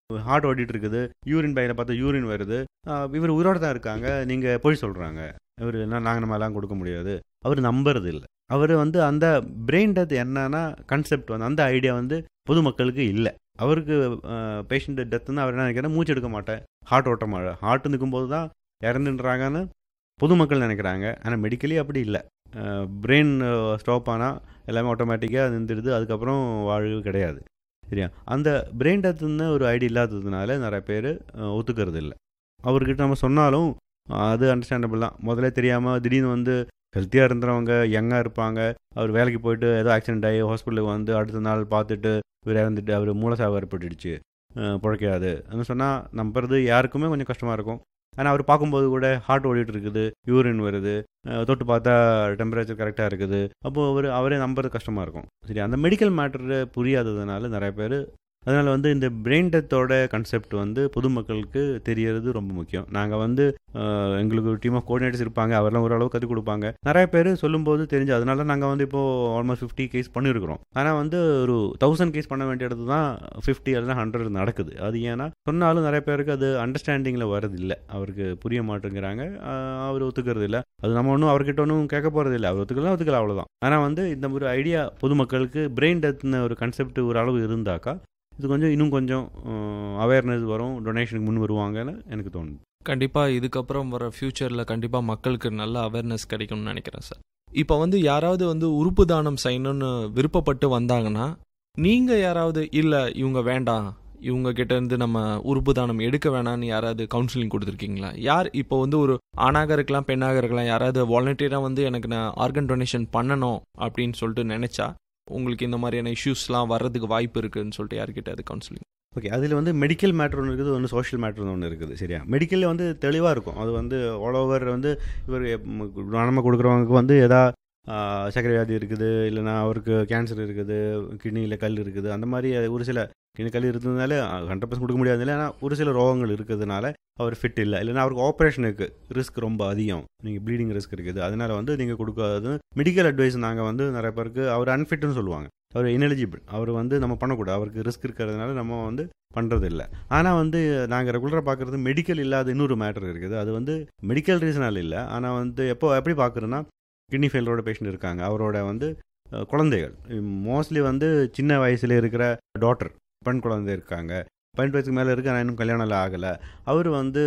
ஹார்ட் ஓடிட்டு இருக்குது, யூரின் பையில பார்த்தா யூரின் வருது, இவர் உயிரோடு தான் இருக்காங்க, நீங்கள் பொய் சொல்கிறாங்க, இவர் நாங்கள் நம்மலாம் கொடுக்க முடியாது, அவர் நம்புறது இல்லை. அவர் வந்து அந்த பிரெயின் டெத் என்னன்னா கான்செப்ட் வந்து அந்த ஐடியா வந்து பொதுமக்களுக்கு இல்லை. அவருக்கு பேஷண்ட் டெத்துன்னு அவர் என்ன நினைக்கிறேன், மூச்சு எடுக்க மாட்டேன், ஹார்ட் ஓட்ட மாட்டேன், ஹார்ட் நிற்கும்போது தான் இறந்துன்றாங்கன்னு பொதுமக்கள் நினைக்கிறாங்க. ஆனால் மெடிக்கலி அப்படி இல்லை. பிரெயின் ஸ்டாப் ஆனால் எல்லாமே ஆட்டோமேட்டிக்காக நின்றுடுது, அதுக்கப்புறம் வாழ்வு கிடையாது. சரியா? அந்த பிரெயின் டெத்துன்னு ஒரு ஐடியா இல்லாததுனால நிறைய பேர் ஒத்துக்கிறது இல்லை. அவர்கிட்ட நம்ம சொன்னாலும் அது அண்டர்ஸ்டாண்டபிள் தான். முதல்ல தெரியாமல் திடீர்னு வந்து ஹெல்த்தியாக இருந்தவங்க, யங்காக இருப்பாங்க, அவர் வேலைக்கு போயிட்டு ஏதோ ஆக்சிடென்ட் ஆகி ஹாஸ்பிட்டலுக்கு வந்து அடுத்த நாள் பார்த்துட்டு இவர் இறந்துட்டு அவர் மூலசாவு ஏற்பட்டுடுச்சு, பிழைக்காது அப்படின்னு சொன்னால் நம்புறது யாருக்குமே கொஞ்சம் கஷ்டமாக இருக்கும். ஆனால் அவர் பார்க்கும்போது கூட ஹார்ட் ஓடிட்டு இருக்குது, யூரின் வருது, தொட்டு பார்த்தா டெம்பரேச்சர் கரெக்டாக இருக்குது, அப்போது அவர் அவரே நம்புறது கஷ்டமாக இருக்கும். சரி, அந்த மெடிக்கல் மேட்டர் புரியாததுனால நிறைய பேர், அதனால் வந்து இந்த பிரெயின் டெத்தோட கான்செப்ட் வந்து பொதுமக்களுக்கு தெரியறது ரொம்ப முக்கியம். நாங்கள் வந்து எங்களுக்கு ஒரு டீம் ஆஃப் கோஆர்டினேட்டர்ஸ் இருப்பாங்க, அவரெல்லாம் ஓரளவு கற்றுக் கொடுப்பாங்க. நிறைய பேர் சொல்லும்போது தெரிஞ்சு, அதனால நாங்கள் வந்து இப்போது ஆல்மோஸ்ட் ஃபிஃப்டி கேஸ் பண்ணியிருக்கிறோம். ஆனால் வந்து ஒரு தௌசண்ட் கேஸ் பண்ண வேண்டிய இடத்து தான் ஃபிஃப்டி அல்லது ஹண்ட்ரட் நடக்குது. அது ஏன்னா சொன்னாலும் நிறைய பேருக்கு அது அண்டர்ஸ்டாண்டிங்கில் வரது இல்லை, அவருக்கு புரிய மாட்டேங்கிறாங்க, அவர் ஒத்துக்கிறது இல்லை. அது நம்ம ஒன்றும் அவர்கிட்ட ஒன்றும் கேட்க போகிறது இல்லை, அவர் ஒத்துக்கலாம் ஒத்துக்கலாம் அவ்வளோதான். ஆனால் வந்து இந்த ஒரு ஐடியா பொதுமக்களுக்கு பிரெயின் டெத்னு ஒரு கான்செப்ட் ஒரு அளவு இருந்தாக்கா இது கொஞ்சம் இன்னும் கொஞ்சம் அவேர்னஸ் வரும், டொனேஷனுக்கு முன் வருவாங்கன்னு எனக்கு தோணுது.
கண்டிப்பாக இதுக்கப்புறம் வர ஃப்யூச்சரில் கண்டிப்பாக மக்களுக்கு நல்ல அவேர்னஸ் கிடைக்கும்னு நினைக்கிறேன் சார். இப்போ வந்து யாராவது வந்து உறுப்பு தானம் செய்யணும்னு விருப்பப்பட்டு வந்தாங்கன்னா, நீங்கள் யாராவது இல்லை இவங்க வேண்டாம், இவங்க கிட்ட இருந்து நம்ம உறுப்பு தானம் எடுக்க வேணான்னு யாராவது கவுன்சிலிங் கொடுத்துருக்கீங்களா? யார் இப்போ வந்து ஒரு ஆணாக இருக்கலாம் பெண்ணாக இருக்கலாம், யாராவது வாலண்டியராக வந்து எனக்கு நான் ஆர்கன் டொனேஷன் பண்ணணும் அப்படின்னு சொல்லிட்டு நினச்சா, உங்களுக்கு இந்த மாதிரியான இஷ்யூஸ்லாம் வர்றதுக்கு வாய்ப்பு இருக்குதுன்னு சொல்லிட்டு யார்கிட்ட அது கவுன்சிலிங்?
ஓகே, அதில் வந்து மெடிக்கல் மேட்ரு ஒன்று இருக்குது, ஒன்று சோஷியல் மேட்ரு ஒன்று இருக்குது. சரியா? மெடிக்கலில் வந்து தெளிவாக இருக்கும். அது வந்து ஆல் ஓவர் வந்து இவர் தானமாக கொடுக்குறவங்களுக்கு வந்து எதா சர்க்கரை வியாதி இருக்குது, இல்லைனா அவருக்கு கேன்சர் இருக்குது, கிட்னியில் கல் இருக்குது, அந்த மாதிரி ஒரு சில கிட்னி கல் இருக்கிறதுனால ஹண்ட்ரட் பர்சன்ட் கொடுக்க முடியாது. ஆனால் ஒரு சில ரோகங்கள் இருக்கிறதுனால அவர் ஃபிட் இல்லை, இல்லைனா அவருக்கு ஆப்ரேஷனுக்கு ரிஸ்க் ரொம்ப அதிகம், நீங்கள் ப்ளீடிங் ரிஸ்க் இருக்குது, அதனால் வந்து நீங்கள் கொடுக்காது மெடிக்கல் அட்வைஸ் நாங்கள் வந்து நிறைய பேருக்கு அவர் அன்ஃபிட்னு சொல்லுவாங்க, அவர் இன்எலிஜிபிள், அவர் வந்து நம்ம பண்ணக்கூடாது, அவருக்கு ரிஸ்க் இருக்கிறதுனால நம்ம வந்து பண்ணுறது இல்லை. ஆனால் வந்து நாங்கள் ரெகுலராக பார்க்குறது மெடிக்கல் இல்லாத இன்னொரு மேட்டர் இருக்குது. அது வந்து மெடிக்கல் ரீசனால் இல்லை, ஆனால் வந்து எப்போ எப்படி பார்க்குறோன்னா, கிட்னி ஃபெயிலரோட பேஷண்ட் இருக்காங்க, அவரோட வந்து குழந்தைகள் மோஸ்ட்லி வந்து சின்ன வயசில் இருக்கிற டாட்டர் பெண் குழந்தை இருக்காங்க, பதினெட்டு வயசுக்கு மேலே இருக்குது, ஆனால் இன்னும் கல்யாணம் ஆகலை. அவர் வந்து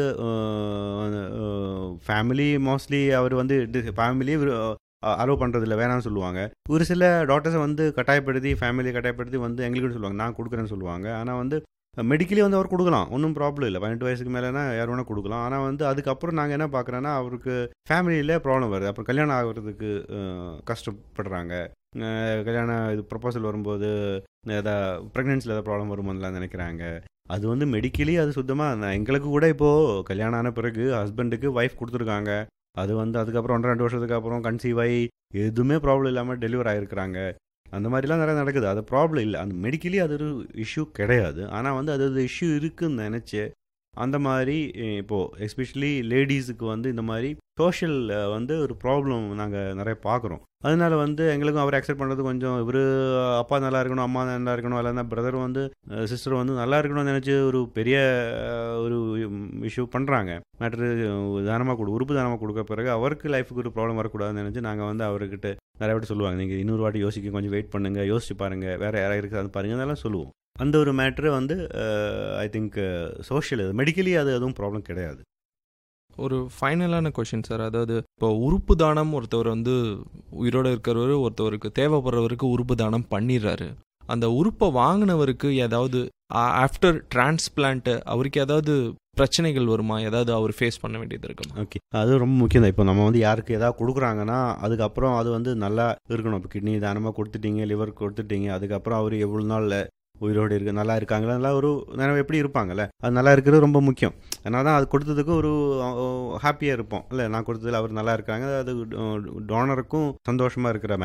ஃபேமிலி மோஸ்ட்லி அவர் வந்து ஃபேமிலி அலோவ் பண்ணுறதில்ல, வேணாம்னு சொல்லுவாங்க. ஒரு சில டாக்டர்ஸை வந்து கட்டாயப்படுத்தி ஃபேமிலியை கட்டாயப்படுத்தி வந்து எங்களுக்குன்னு சொல்லுவாங்க, நான் கொடுக்குறேன்னு சொல்லுவாங்க. ஆனால் வந்து மெடிக்கலி வந்து அவர் கொடுக்கலாம், ஒன்றும் ப்ராப்ளம் இல்லை, பதினெட்டு வயசுக்கு மேலேனா யார் வேணால் கொடுக்கலாம். ஆனால் வந்து அதுக்கப்புறம் நாங்கள் என்ன பார்க்குறோன்னா, அவருக்கு ஃபேமிலியில் ப்ராப்ளம் வருது, அப்புறம் கல்யாணம் ஆகிறதுக்கு கஷ்டப்படுறாங்க, கல்யாணம் இது ப்ரொபோசல் வரும்போது எதாவது ப்ரெக்னென்சியில் ஏதாவது ப்ராப்ளம் வரும்போதுலாம் நினைக்கிறாங்க. அது வந்து மெடிக்கலி அது சுத்தமாக எங்களுக்கு கூட இப்போது கல்யாணம் ஆன பிறகு ஹஸ்பண்டுக்கு ஒய்ஃப் கொடுத்துருக்காங்க, அது வந்து அதுக்கப்புறம் ஒன்றரை ரெண்டு வருஷத்துக்கு அப்புறம் கன்சீவ் ஆகி எதுவுமே ப்ராப்ளம் இல்லாமல் டெலிவர் ஆகிருக்கிறாங்க. அந்த மாதிரிலாம் நிறையா நடக்குது. அது ப்ராப்ளம் இல்லை, அந்த மெடிக்கலி அது ஒரு இஷ்யூ கிடையாது. ஆனால் வந்து அது ஒரு இஷ்யூ இருக்குதுன்னு நினச்சி அந்த மாதிரி இப்போது எஸ்பெஷலி லேடிஸுக்கு வந்து இந்த மாதிரி சோஷியல் வந்து ஒரு ப்ராப்ளம் நாங்கள் நிறைய பார்க்குறோம். அதனால வந்து எங்களுக்கும் அவர் அக்செப்ட் பண்ணுறது கொஞ்சம், இவர் அப்பா நல்லா இருக்கணும், அம்மா நல்லா இருக்கணும், இல்லைன்னா பிரதர் வந்து சிஸ்டர் வந்து நல்லா இருக்கணும்னு நினச்சி ஒரு பெரிய ஒரு இஷ்யூ பண்ணுறாங்க. மேட்ரு தானமாக கொடு உறுப்பு தானமாக கொடுக்க பிறகு அவருக்கு லைஃபுக்கு ஒரு ப்ராப்ளம் வரக்கூடாதுன்னு நினச்சி நாங்கள் வந்து அவர்கிட்ட நிறைய வாட்டி சொல்லுவாங்க, நீங்கள் இன்னொரு வாட்டி யோசிக்க கொஞ்சம் வெயிட் பண்ணுங்கள், யோசிச்சு பாருங்கள், வேறு யாராவது இருக்குது அது பாருங்கள், அதெல்லாம் சொல்லுவோம். அந்த ஒரு மேட்ரு வந்து ஐ திங்க் சோஷியல், மெடிக்கலி அது எதுவும் ப்ராப்ளம் கிடையாது.
ஒரு ஃபைனலான கொஷின் சார், அதாவது இப்போ உறுப்பு தானம் ஒருத்தவர் வந்து உயிரோடு இருக்கிறவர் ஒருத்தவருக்கு தேவைப்படுறவருக்கு உறுப்பு தானம் பண்ணிடுறாரு, அந்த உறுப்பை வாங்கினவருக்கு ஏதாவது ஆஃப்டர் டிரான்ஸ்பிளான்ட்டு அவருக்கு ஏதாவது பிரச்சனைகள் வருமா, ஏதாவது அவர் ஃபேஸ் பண்ண வேண்டியது இருக்குமா?
ஓகே, அது ரொம்ப முக்கியம் தான். இப்போ நம்ம வந்து யாருக்கு ஏதாவது கொடுக்குறாங்கன்னா அதுக்கப்புறம் அது வந்து நல்லா இருக்கணும். இப்போ கிட்னி தானமாக கொடுத்துட்டீங்க, லிவர் கொடுத்துட்டீங்க, அதுக்கப்புறம் அவர் எவ்வளோ நாள் உயிரோடு இருக்கு நல்லா இருக்காங்களா, நல்லா ஒரு நேரம் எப்படி இருப்பாங்கல்ல, அது நல்லா இருக்கிறது ரொம்ப முக்கியம். அதனால தான் அது கொடுத்ததுக்கு ஒரு ஹாப்பியாக இருப்போம் இல்லை, நான் கொடுத்ததில் அவர் நல்லா இருக்காங்க, அது டோனருக்கும் சந்தோஷமாக இருக்கிற மேட்ரு.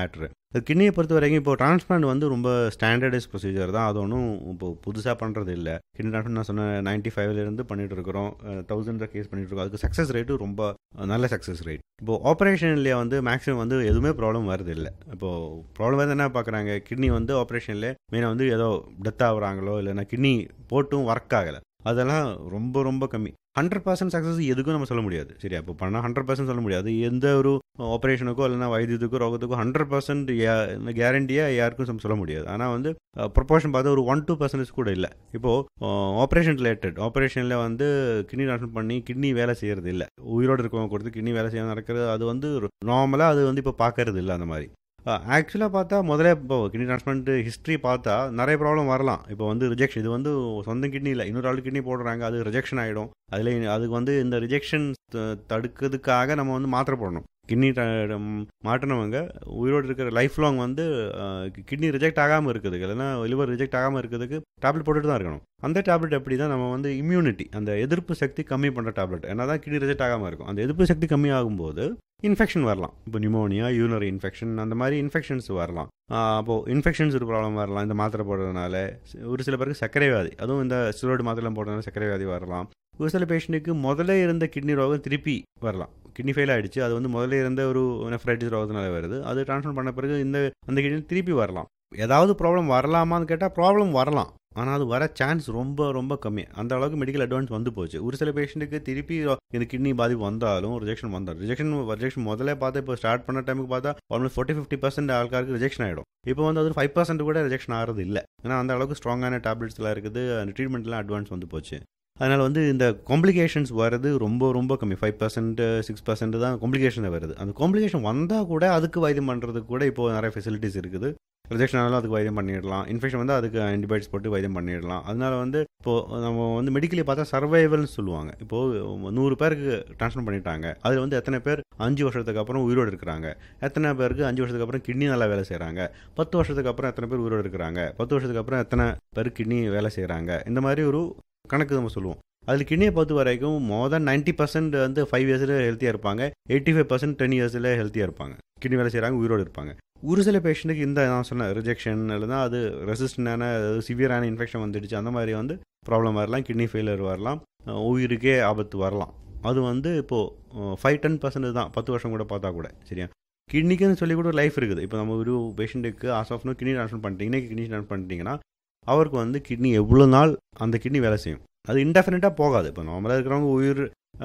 கிட்னியை பொறுத்த வரைக்கும் இப்போ டிரான்ஸ்பிளான்ட் வந்து ரொம்ப ஸ்டாண்டர்டைஸ் ப்ரொசீஜர் தான். அது ஒன்றும் இப்போ புதுசாக பண்ணுறது இல்லை. கிட்னி டிரான்ஸ்பிளான்ட் நான் சொன்ன நைன்ட்டி ஃபைவ்லேருந்து பண்ணிட்டு இருக்கிறோம். தௌசண்ட் கேஸ் பண்ணிட்டு இருக்கோம். அதுக்கு சக்ஸஸ் ரேட்டு ரொம்ப நல்ல சக்ஸஸ் ரேட். இப்போது ஆப்ரேஷன்லேயே வந்து மேக்ஸிமம் வந்து எதுவுமே ப்ராப்ளம் வருது இல்லை. இப்போது ப்ராப்ளம் வந்து என்ன பார்க்குறாங்க, கிட்னி வந்து ஆப்ரேஷன்லேயே மெயினாக வந்து ஏதோ டெத் ஆகுறாங்களோ இல்லைன்னா கிட்னி போட்டும் ஒர்க் ஆகலை, அதெல்லாம் ரொம்ப ரொம்ப கம்மி. ஹண்ட்ரட் பர்சன்ட் சக்ஸஸ் எதுக்கும் நம்ம சொல்ல முடியாது. சரியா, இப்போ பண்ணால் ஹண்ட்ரட் பர்சன்ட் சொல்ல முடியாது. எந்த ஒரு ஆப்ரேஷனுக்கோ இல்லைனா வைத்தியத்துக்கோ ரோகத்துக்கோ ஹண்ட்ரட் பர்சன்ட் கேரண்டியாக யாருக்கும் நம்ம சொல்ல முடியாது. ஆனால் வந்து ப்ரொபோர்ஷன் பார்த்தா ஒரு ஒன் டூ பர்சன்டேஜ் கூட இல்லை. இப்போது ஆப்ரேஷன் ரிலேட்டட் ஆப்ரேஷனில் வந்து கிட்னி டிரான்ஸ்பிளான்ட் பண்ணி கிட்னி வேலை செய்கிறது இல்லை, உயிரோடு இருக்கவங்க கொடுத்து கிட்னி வேலை செய்ய நடக்கிறது, அது வந்து நார்மலாக அது வந்து இப்போ பார்க்கறது இல்லை. அந்த மாதிரி ஆக்சுவலாக பார்த்தா முதல்ல இப்போ கிட்னி டிரான்ஸ்பிளான்ட் ஹிஸ்ட்ரி பார்த்தா நிறைய ப்ராப்ளம் வரலாம். இப்போ வந்து ரிஜெக்ஷன், இது வந்து சொந்த கிட்னி இல்லை, இன்னொரு ஆள் கிட்னி போடுறாங்க, அது ரிஜெக்ஷன் ஆகிடும். அதில் அதுக்கு வந்து இந்த ரிஜெக்ஷன் தடுக்கிறதுக்காக நம்ம வந்து மாத்திரை போடணும். கிட்னி மாட்டினவங்க உயிரோடு இருக்கிற லைஃப் லாங் வந்து கிட்னி ரிஜெக்ட் ஆகாமல் இருக்கிறதுக்கு இல்லைன்னா லிவர் ரிஜெக்ட் ஆகாமல் இருக்கிறதுக்கு டேப்லெட் போட்டுட்டு தான் இருக்கணும். அந்த டேப்லெட் எப்படி தான் நம்ம வந்து இம்யூனிட்டி, அந்த எதிர்ப்பு சக்தி கம்மி பண்ணுற டேப்லெட், என்ன தான் கிட்னி ரிஜெக்ட் ஆகாமல் இருக்கும். அந்த எதிர்ப்பு சக்தி கம்மி ஆகும்போது இன்ஃபெக்ஷன் வரலாம். இப்போ நிமோனியா, யூரினரி இன்ஃபெக்ஷன், அந்த மாதிரி இன்ஃபெக்ஷன்ஸ் வரலாம். அப்போது இன்ஃபெக்ஷன்ஸ் ஒரு ப்ராப்ளம் வரலாம் இந்த மாத்திரை போடுறதுனால. ஒரு சில பேருக்கு சர்க்கரை வியாதி, அதுவும் இந்த ஸ்டெராய்டு மாத்திரைலாம் போடுறதுனால சர்க்கரை வியாதி வரலாம். ஒரு சில பேஷண்ட்டுக்கு முதல்ல இருந்த கிட்னி ரோகம் திருப்பி வரலாம். கிட்னி ஃபெயில் ஆகிடுச்சு, அது வந்து முதல்ல இருந்த ஒரு நெஃப்ரைட்டிஸ் ரோகத்தினால வருது, அது டிரான்ஸ்பிளான்ட் பண்ண பிறகு இந்த அந்த கிட்னி திருப்பி வரலாம். ஏதாவது ப்ராப்ளம் வரலாமான்னு கேட்டால் ப்ராப்ளம் வரலாம், ஆனால் அது வர சான்ஸ் ரொம்ப ரொம்ப கம்மி. அந்த அளவுக்கு மெடிக்கல் அட்வான்ஸ் வந்து போச்சு. ஒரு சில பேஷண்ட்டுக்கு திருப்பி இந்த கிட்னி பாதிப்பு வந்தாலும் ரிஜெக்ஷன் வந்தாலும் ரிஜெக்ஷன் ரிஜெக்ஷன் முதல்ல பார்த்தா இப்போ ஸ்டார்ட் பண்ண டைமுக்கு பார்த்தா almost forty fifty percent ஆൾக்காருக்கு rejection ஆகிடும். இப்போ வந்து அது ஃபைவ் பர்சன்ட் கூட ரிஜெக்ஷன் ஆகிறது இல்லை. ஏன்னா அந்த அளவுக்கு ஸ்ட்ராங்கான டேப்லெட்ஸ்லாம் இருக்குது, அந்த ட்ரீட்மெண்ட்லாம் அட்வான்ஸ் வந்து போச்சு. அதனால் வந்து இந்த காம்ப்ளிகேஷன்ஸ் வர்றது ரொம்ப ரொம்ப கம்மி. ஃபைவ் பர்சன்ட் சிக்ஸ் பர்சன்ட் தான் காம்ப்ளிகேஷன் வருது. அந்த காம்ப்ளிகேஷன் வந்தால் கூட அதுக்கு வைத்தியம் பண்ணுறதுக்கு கூட இப்போது நிறைய ஃபெசிலிட்டிஸ் இருக்குது. ரிஜெக்ஷன் ஆனாலும் அதுக்கு வைத்தியம் பண்ணிடலாம், இன்ஃபெக்ஷன் வந்து அதுக்கு ஆன்டிபயோட்டிக்ஸ் போட்டு வைத்தியம் பண்ணிடலாம். அதனால வந்து இப்போது நம்ம வந்து மெடிக்கலி பார்த்தா சர்வைவல்னு சொல்லுவாங்க. இப்போது நூறு பேருக்கு டிரான்ஸ்பிளான்ட் பண்ணிட்டாங்க, அதில் வந்து எத்தனை பேர் அஞ்சு வருஷத்துக்கு அப்புறம் உயிரோடு இருக்கிறாங்க, எத்தனை பேருக்கு அஞ்சு வருஷத்துக்கு அப்புறம் கிட்னி நல்லா வேலை செய்கிறாங்க, பத்து வருஷத்துக்கு அப்புறம் எத்தனை பேர் உயிரோடு இருக்கிறாங்க, பத்து வருஷத்துக்கு அப்புறம் எத்தனை பேர் கிட்னி வேலை செய்கிறாங்க, இந்த மாதிரி ஒரு கணக்கு நம்ம சொல்லுவோம். அதில் கிட்னியை பொறுத்த வரைக்கும் மோர் தென் நைன்ட்டி பர்சன்ட் வந்து ஃபைவ் இயர்ஸில் ஹெல்த்தியாக இருப்பாங்க, எயிட்டி ஃபைவ் பர்சன்ட் டென் இயர்ஸில் ஹெல்த்தியாக இருப்பாங்க, கிட்னி வேலை செய்கிறாங்க, உயிரோடு இருப்பாங்க. ஒரு சில பேஷண்ட்டுக்கு இந்த நான் சொன்ன ரிஜெக்ஷன் இல்லைனா அது ரெசிஸ்டண்டான சிவியரான இன்ஃபெக்ஷன் வந்துடுச்சு, அந்த மாதிரி வந்து ப்ராப்ளம் வரலாம், கிட்னி ஃபெயிலியர் வரலாம், உயிருக்கே ஆபத்து வரலாம். அது வந்து இப்போது ஃபைவ் டென் பர்சன்ட் தான், பத்து வருஷம் கூட பார்த்தா கூட. சரியா, கிட்னிக்குன்னு சொல்லி கூட லைஃப் இருக்குது. இப்போ நம்ம ஒரு பேஷண்ட்டுக்கு as of no kidney transfer பண்ணிட்டீங்கன்னா கிட்னி ட்ரான்ஸ்ஃபர் பண்ணிட்டீங்கன்னா அவருக்கு வந்து கிட்னி எவ்வளோ நாள் அந்த கிட்னி வேலை செய்யும், அது இன்டெஃபினட்டாக போகாது. இப்போ நார்மலாக இருக்கிறவங்க உயிர்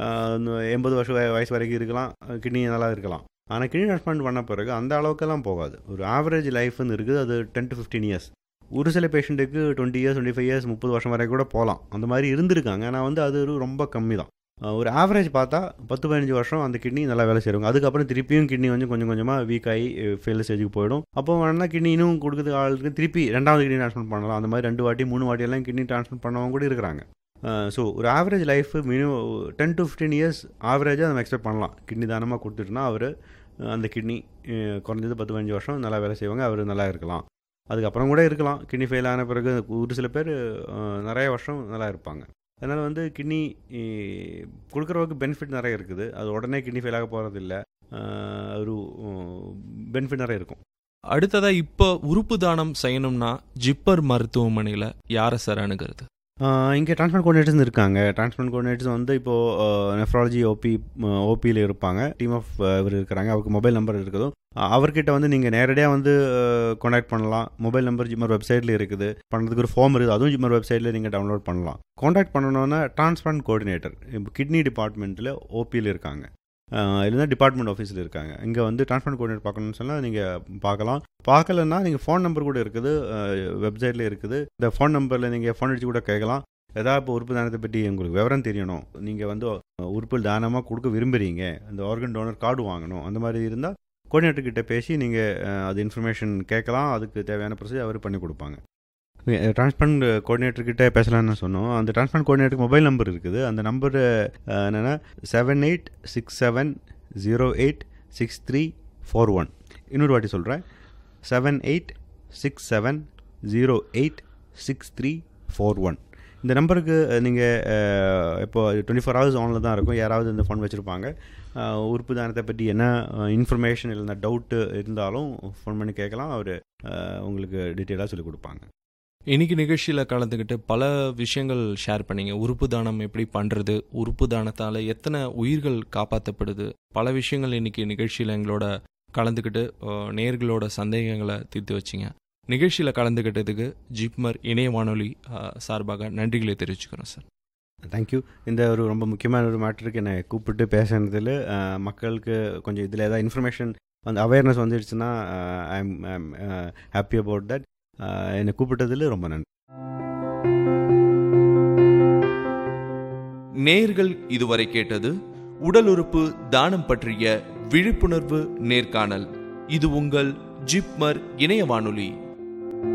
எண்பது வருஷம் வயசு வரைக்கும் இருக்கலாம், கிட்னி நல்லா இருக்கலாம். ஆனால் கிட்னி ட்ரான்ஸ்பிளான்ட் பண்ண பிறகு அந்த அளவுக்கெல்லாம் போகாது. ஒரு ஆவரேஜ் லைஃப்னு இருக்குது, அது டென் டு ஃபிஃப்டீன் இயர்ஸ். ஒரு சில பேஷண்ட்டுக்கு twenty years twenty five years முப்பது வருஷம் வரைக்கும் கூட போகலாம், அந்த மாதிரி இருந்திருக்காங்க. ஆனால் வந்து அது ரொம்ப கம்மி தான். ஒரு ஆவரேஜ் பார்த்தா பத்து பதினஞ்சு வருஷம் அந்த கிட்னி நல்லா வேலை செய்வாங்க. அதுக்கப்புறம் திருப்பியும் கிட்னி வந்து கொஞ்சம் கொஞ்சமாக வீக் ஆகி ஃபெயில் ஸ்டேஜுக்கு போயிடும். அப்போ வேணா கிட்னி இன்னும் கொடுக்குறது ஆளுக்கு திருப்பி ரெண்டாவது கிட்னி ட்ரான்ஸ்பிளான்ட் பண்ணலாம். அந்த மாதிரி ரெண்டு வாட்டி மூணு வாட்டி எல்லாம் கிட்னி ட்ரான்ஸ்பிளான்ட் பண்ணவங்க கூட இருக்கிறாங்க. ஸோ ஒரு average life minimum ten to fifteen years ஆவரேஜாக நம்ம எக்ஸ்பெக்ட் பண்ணலாம். கிட்னி தானமாக கொடுத்துட்டுனா அவர் அந்த கிட்னி குறைஞ்சது பத்து பதினஞ்சு வருஷம் நல்லா வேலை செய்வாங்க, அவர் நல்லா இருக்கலாம். அதுக்கப்புறம் கூட இருக்கலாம், கிட்னி ஃபெயில் ஆன பிறகு ஒரு சில பேர் நிறைய வருஷம் நல்லா இருப்பாங்க. அதனால் வந்து கிட்னி கொடுக்குறவருக்கு பெனிஃபிட் நிறைய இருக்குது. அது உடனே கிட்னி ஃபெயில் ஆக போகிறது இல்லை, ஒரு பெனிஃபிட் நிறைய இருக்கும்.
அடுத்ததாக இப்போ உறுப்பு தானம் செய்யணும்னா ஜிப்பர் மருத்துவமனையில் யாரை சார் அணுகிறது?
இங்கே டிரான்ஸ்பிளான்ட் கோஆர்டினேட்டர்ஸ் இருக்காங்க. டிரான்ஸ்பிளான்ட் கோஆர்டினேட்டர்ஸ் வந்து இப்போது நெஃப்ராலஜி ஓபி ஓபியில் இருப்பாங்க, டீம் ஆஃப் இவர் இருக்கிறாங்க. அவருக்கு மொபைல் நம்பர் இருக்குதோ அவர்கிட்ட வந்து நீங்கள் நேரடியாக வந்து காண்டாக்ட் பண்ணலாம். மொபைல் நம்பர் ஜிம்மர் வெப்சைட்டில் இருக்குது, பண்ணுறதுக்கு ஒரு ஃபார்ம் இருக்குது, அதுவும் ஜிம்மர் வெப்சைட்டில் நீங்கள் டவுன்லோட் பண்ணலாம். காண்டாக்ட் பண்ணணுன்னா டிரான்ஸ்பிளான்ட் கோஆர்டினேட்டர் இப்போ கிட்னி டிபார்ட்மெண்ட்டில் ஓபியில் இருக்காங்க, இல்லைனா டிபார்ட்மெண்ட் ஆஃபீஸில் இருக்காங்க. இங்கே வந்து டிரான்ஸ்பிளான்ட் கோஆர்டினேட்டர் பார்க்கணுன்னு சொன்னால் நீங்கள் பார்க்கலாம். பார்க்கலன்னா நீங்கள் ஃபோன் நம்பர் கூட இருக்குது, வெப்சைட்டில் இருக்குது. இந்த ஃபோன் நம்பரில் நீங்கள் ஃபோன் அடித்து கூட கேட்கலாம். ஏதாவது இப்போ உறுப்பு தானத்தை பற்றி உங்களுக்கு விவரம் தெரியணும், நீங்கள் வந்து உறுப்பு தானமாக கொடுக்க விரும்புகிறீங்க, இந்த ஆர்கன் டோனர் கார்டு வாங்கணும், அந்த மாதிரி இருந்தால் கோஆர்டினேட்டர்கிட்ட பேசி நீங்கள் அது இன்ஃபர்மேஷன் கேட்கலாம். அதுக்கு தேவையான ப்ரொசீஜர் அவர் பண்ணி கொடுப்பாங்க. டிரான்ஸ்பிளான்ட் கோஆர்டினேட்டர்கிட்ட பேசலான்னு சொன்னோம். அந்த டிரான்ஸ்பிளான்ட் கோஆர்டினேட்டருக்கு மொபைல் நம்பர் இருக்குது. அந்த நம்பர் என்னென்னா seven eight six seven zero eight six three four one. இன்னொரு வாட்டி சொல்கிறேன், seven eight six seven zero eight six three four one. இந்த நம்பருக்கு நீங்கள் இப்போ டுவெண்ட்டி ஃபோர் ஹவர்ஸ் ஆனில் தான் இருக்கும். யாராவது இந்த ஃபோன் வச்சுருப்பாங்க, உறுப்பு தானத்தை பற்றி என்ன இன்ஃபர்மேஷன் இல்லைன்னா டவுட்டு இருந்தாலும் ஃபோன் பண்ணி கேட்கலாம். அவர் உங்களுக்கு டீட்டெயிலாக சொல்லிக் கொடுப்பாங்க.
இன்னைக்கு நிகழ்ச்சியில் கலந்துக்கிட்டு பல விஷயங்கள் ஷேர் பண்ணீங்க. உறுப்பு தானம் எப்படி பண்ணுறது, உறுப்பு தானத்தால் எத்தனை உயிர்கள் காப்பாற்றப்படுது, பல விஷயங்கள் இன்னைக்கு நிகழ்ச்சியில் எங்களோட கலந்துக்கிட்டு நேயர்களோட சந்தேகங்களை தீர்த்து வச்சிங்க. நிகழ்ச்சியில் கலந்துக்கிட்டதுக்கு ஜிப்மர் இணைய வானொலி சார்பாக நன்றிகளை தெரிவிச்சுக்கிறோம் சார்.
தேங்க்யூ. இந்த ஒரு ரொம்ப முக்கியமான ஒரு மேட்டருக்கு என்னை கூப்பிட்டு பேசுனதில் மக்களுக்கு கொஞ்சம் இதில் ஏதாவது இன்ஃபர்மேஷன் வந்து அவேர்னஸ் வந்துடுச்சுன்னா I am happy about that. என்னை கூப்பிட்டதில் ரொம்ப நன்றி.
நேயர்கள் இதுவரை கேட்டது உடல் உறுப்பு தானம் பற்றிய விழிப்புணர்வு நேர்காணல். இது உங்கள் ஜிப்மர் இணைய வானொலி.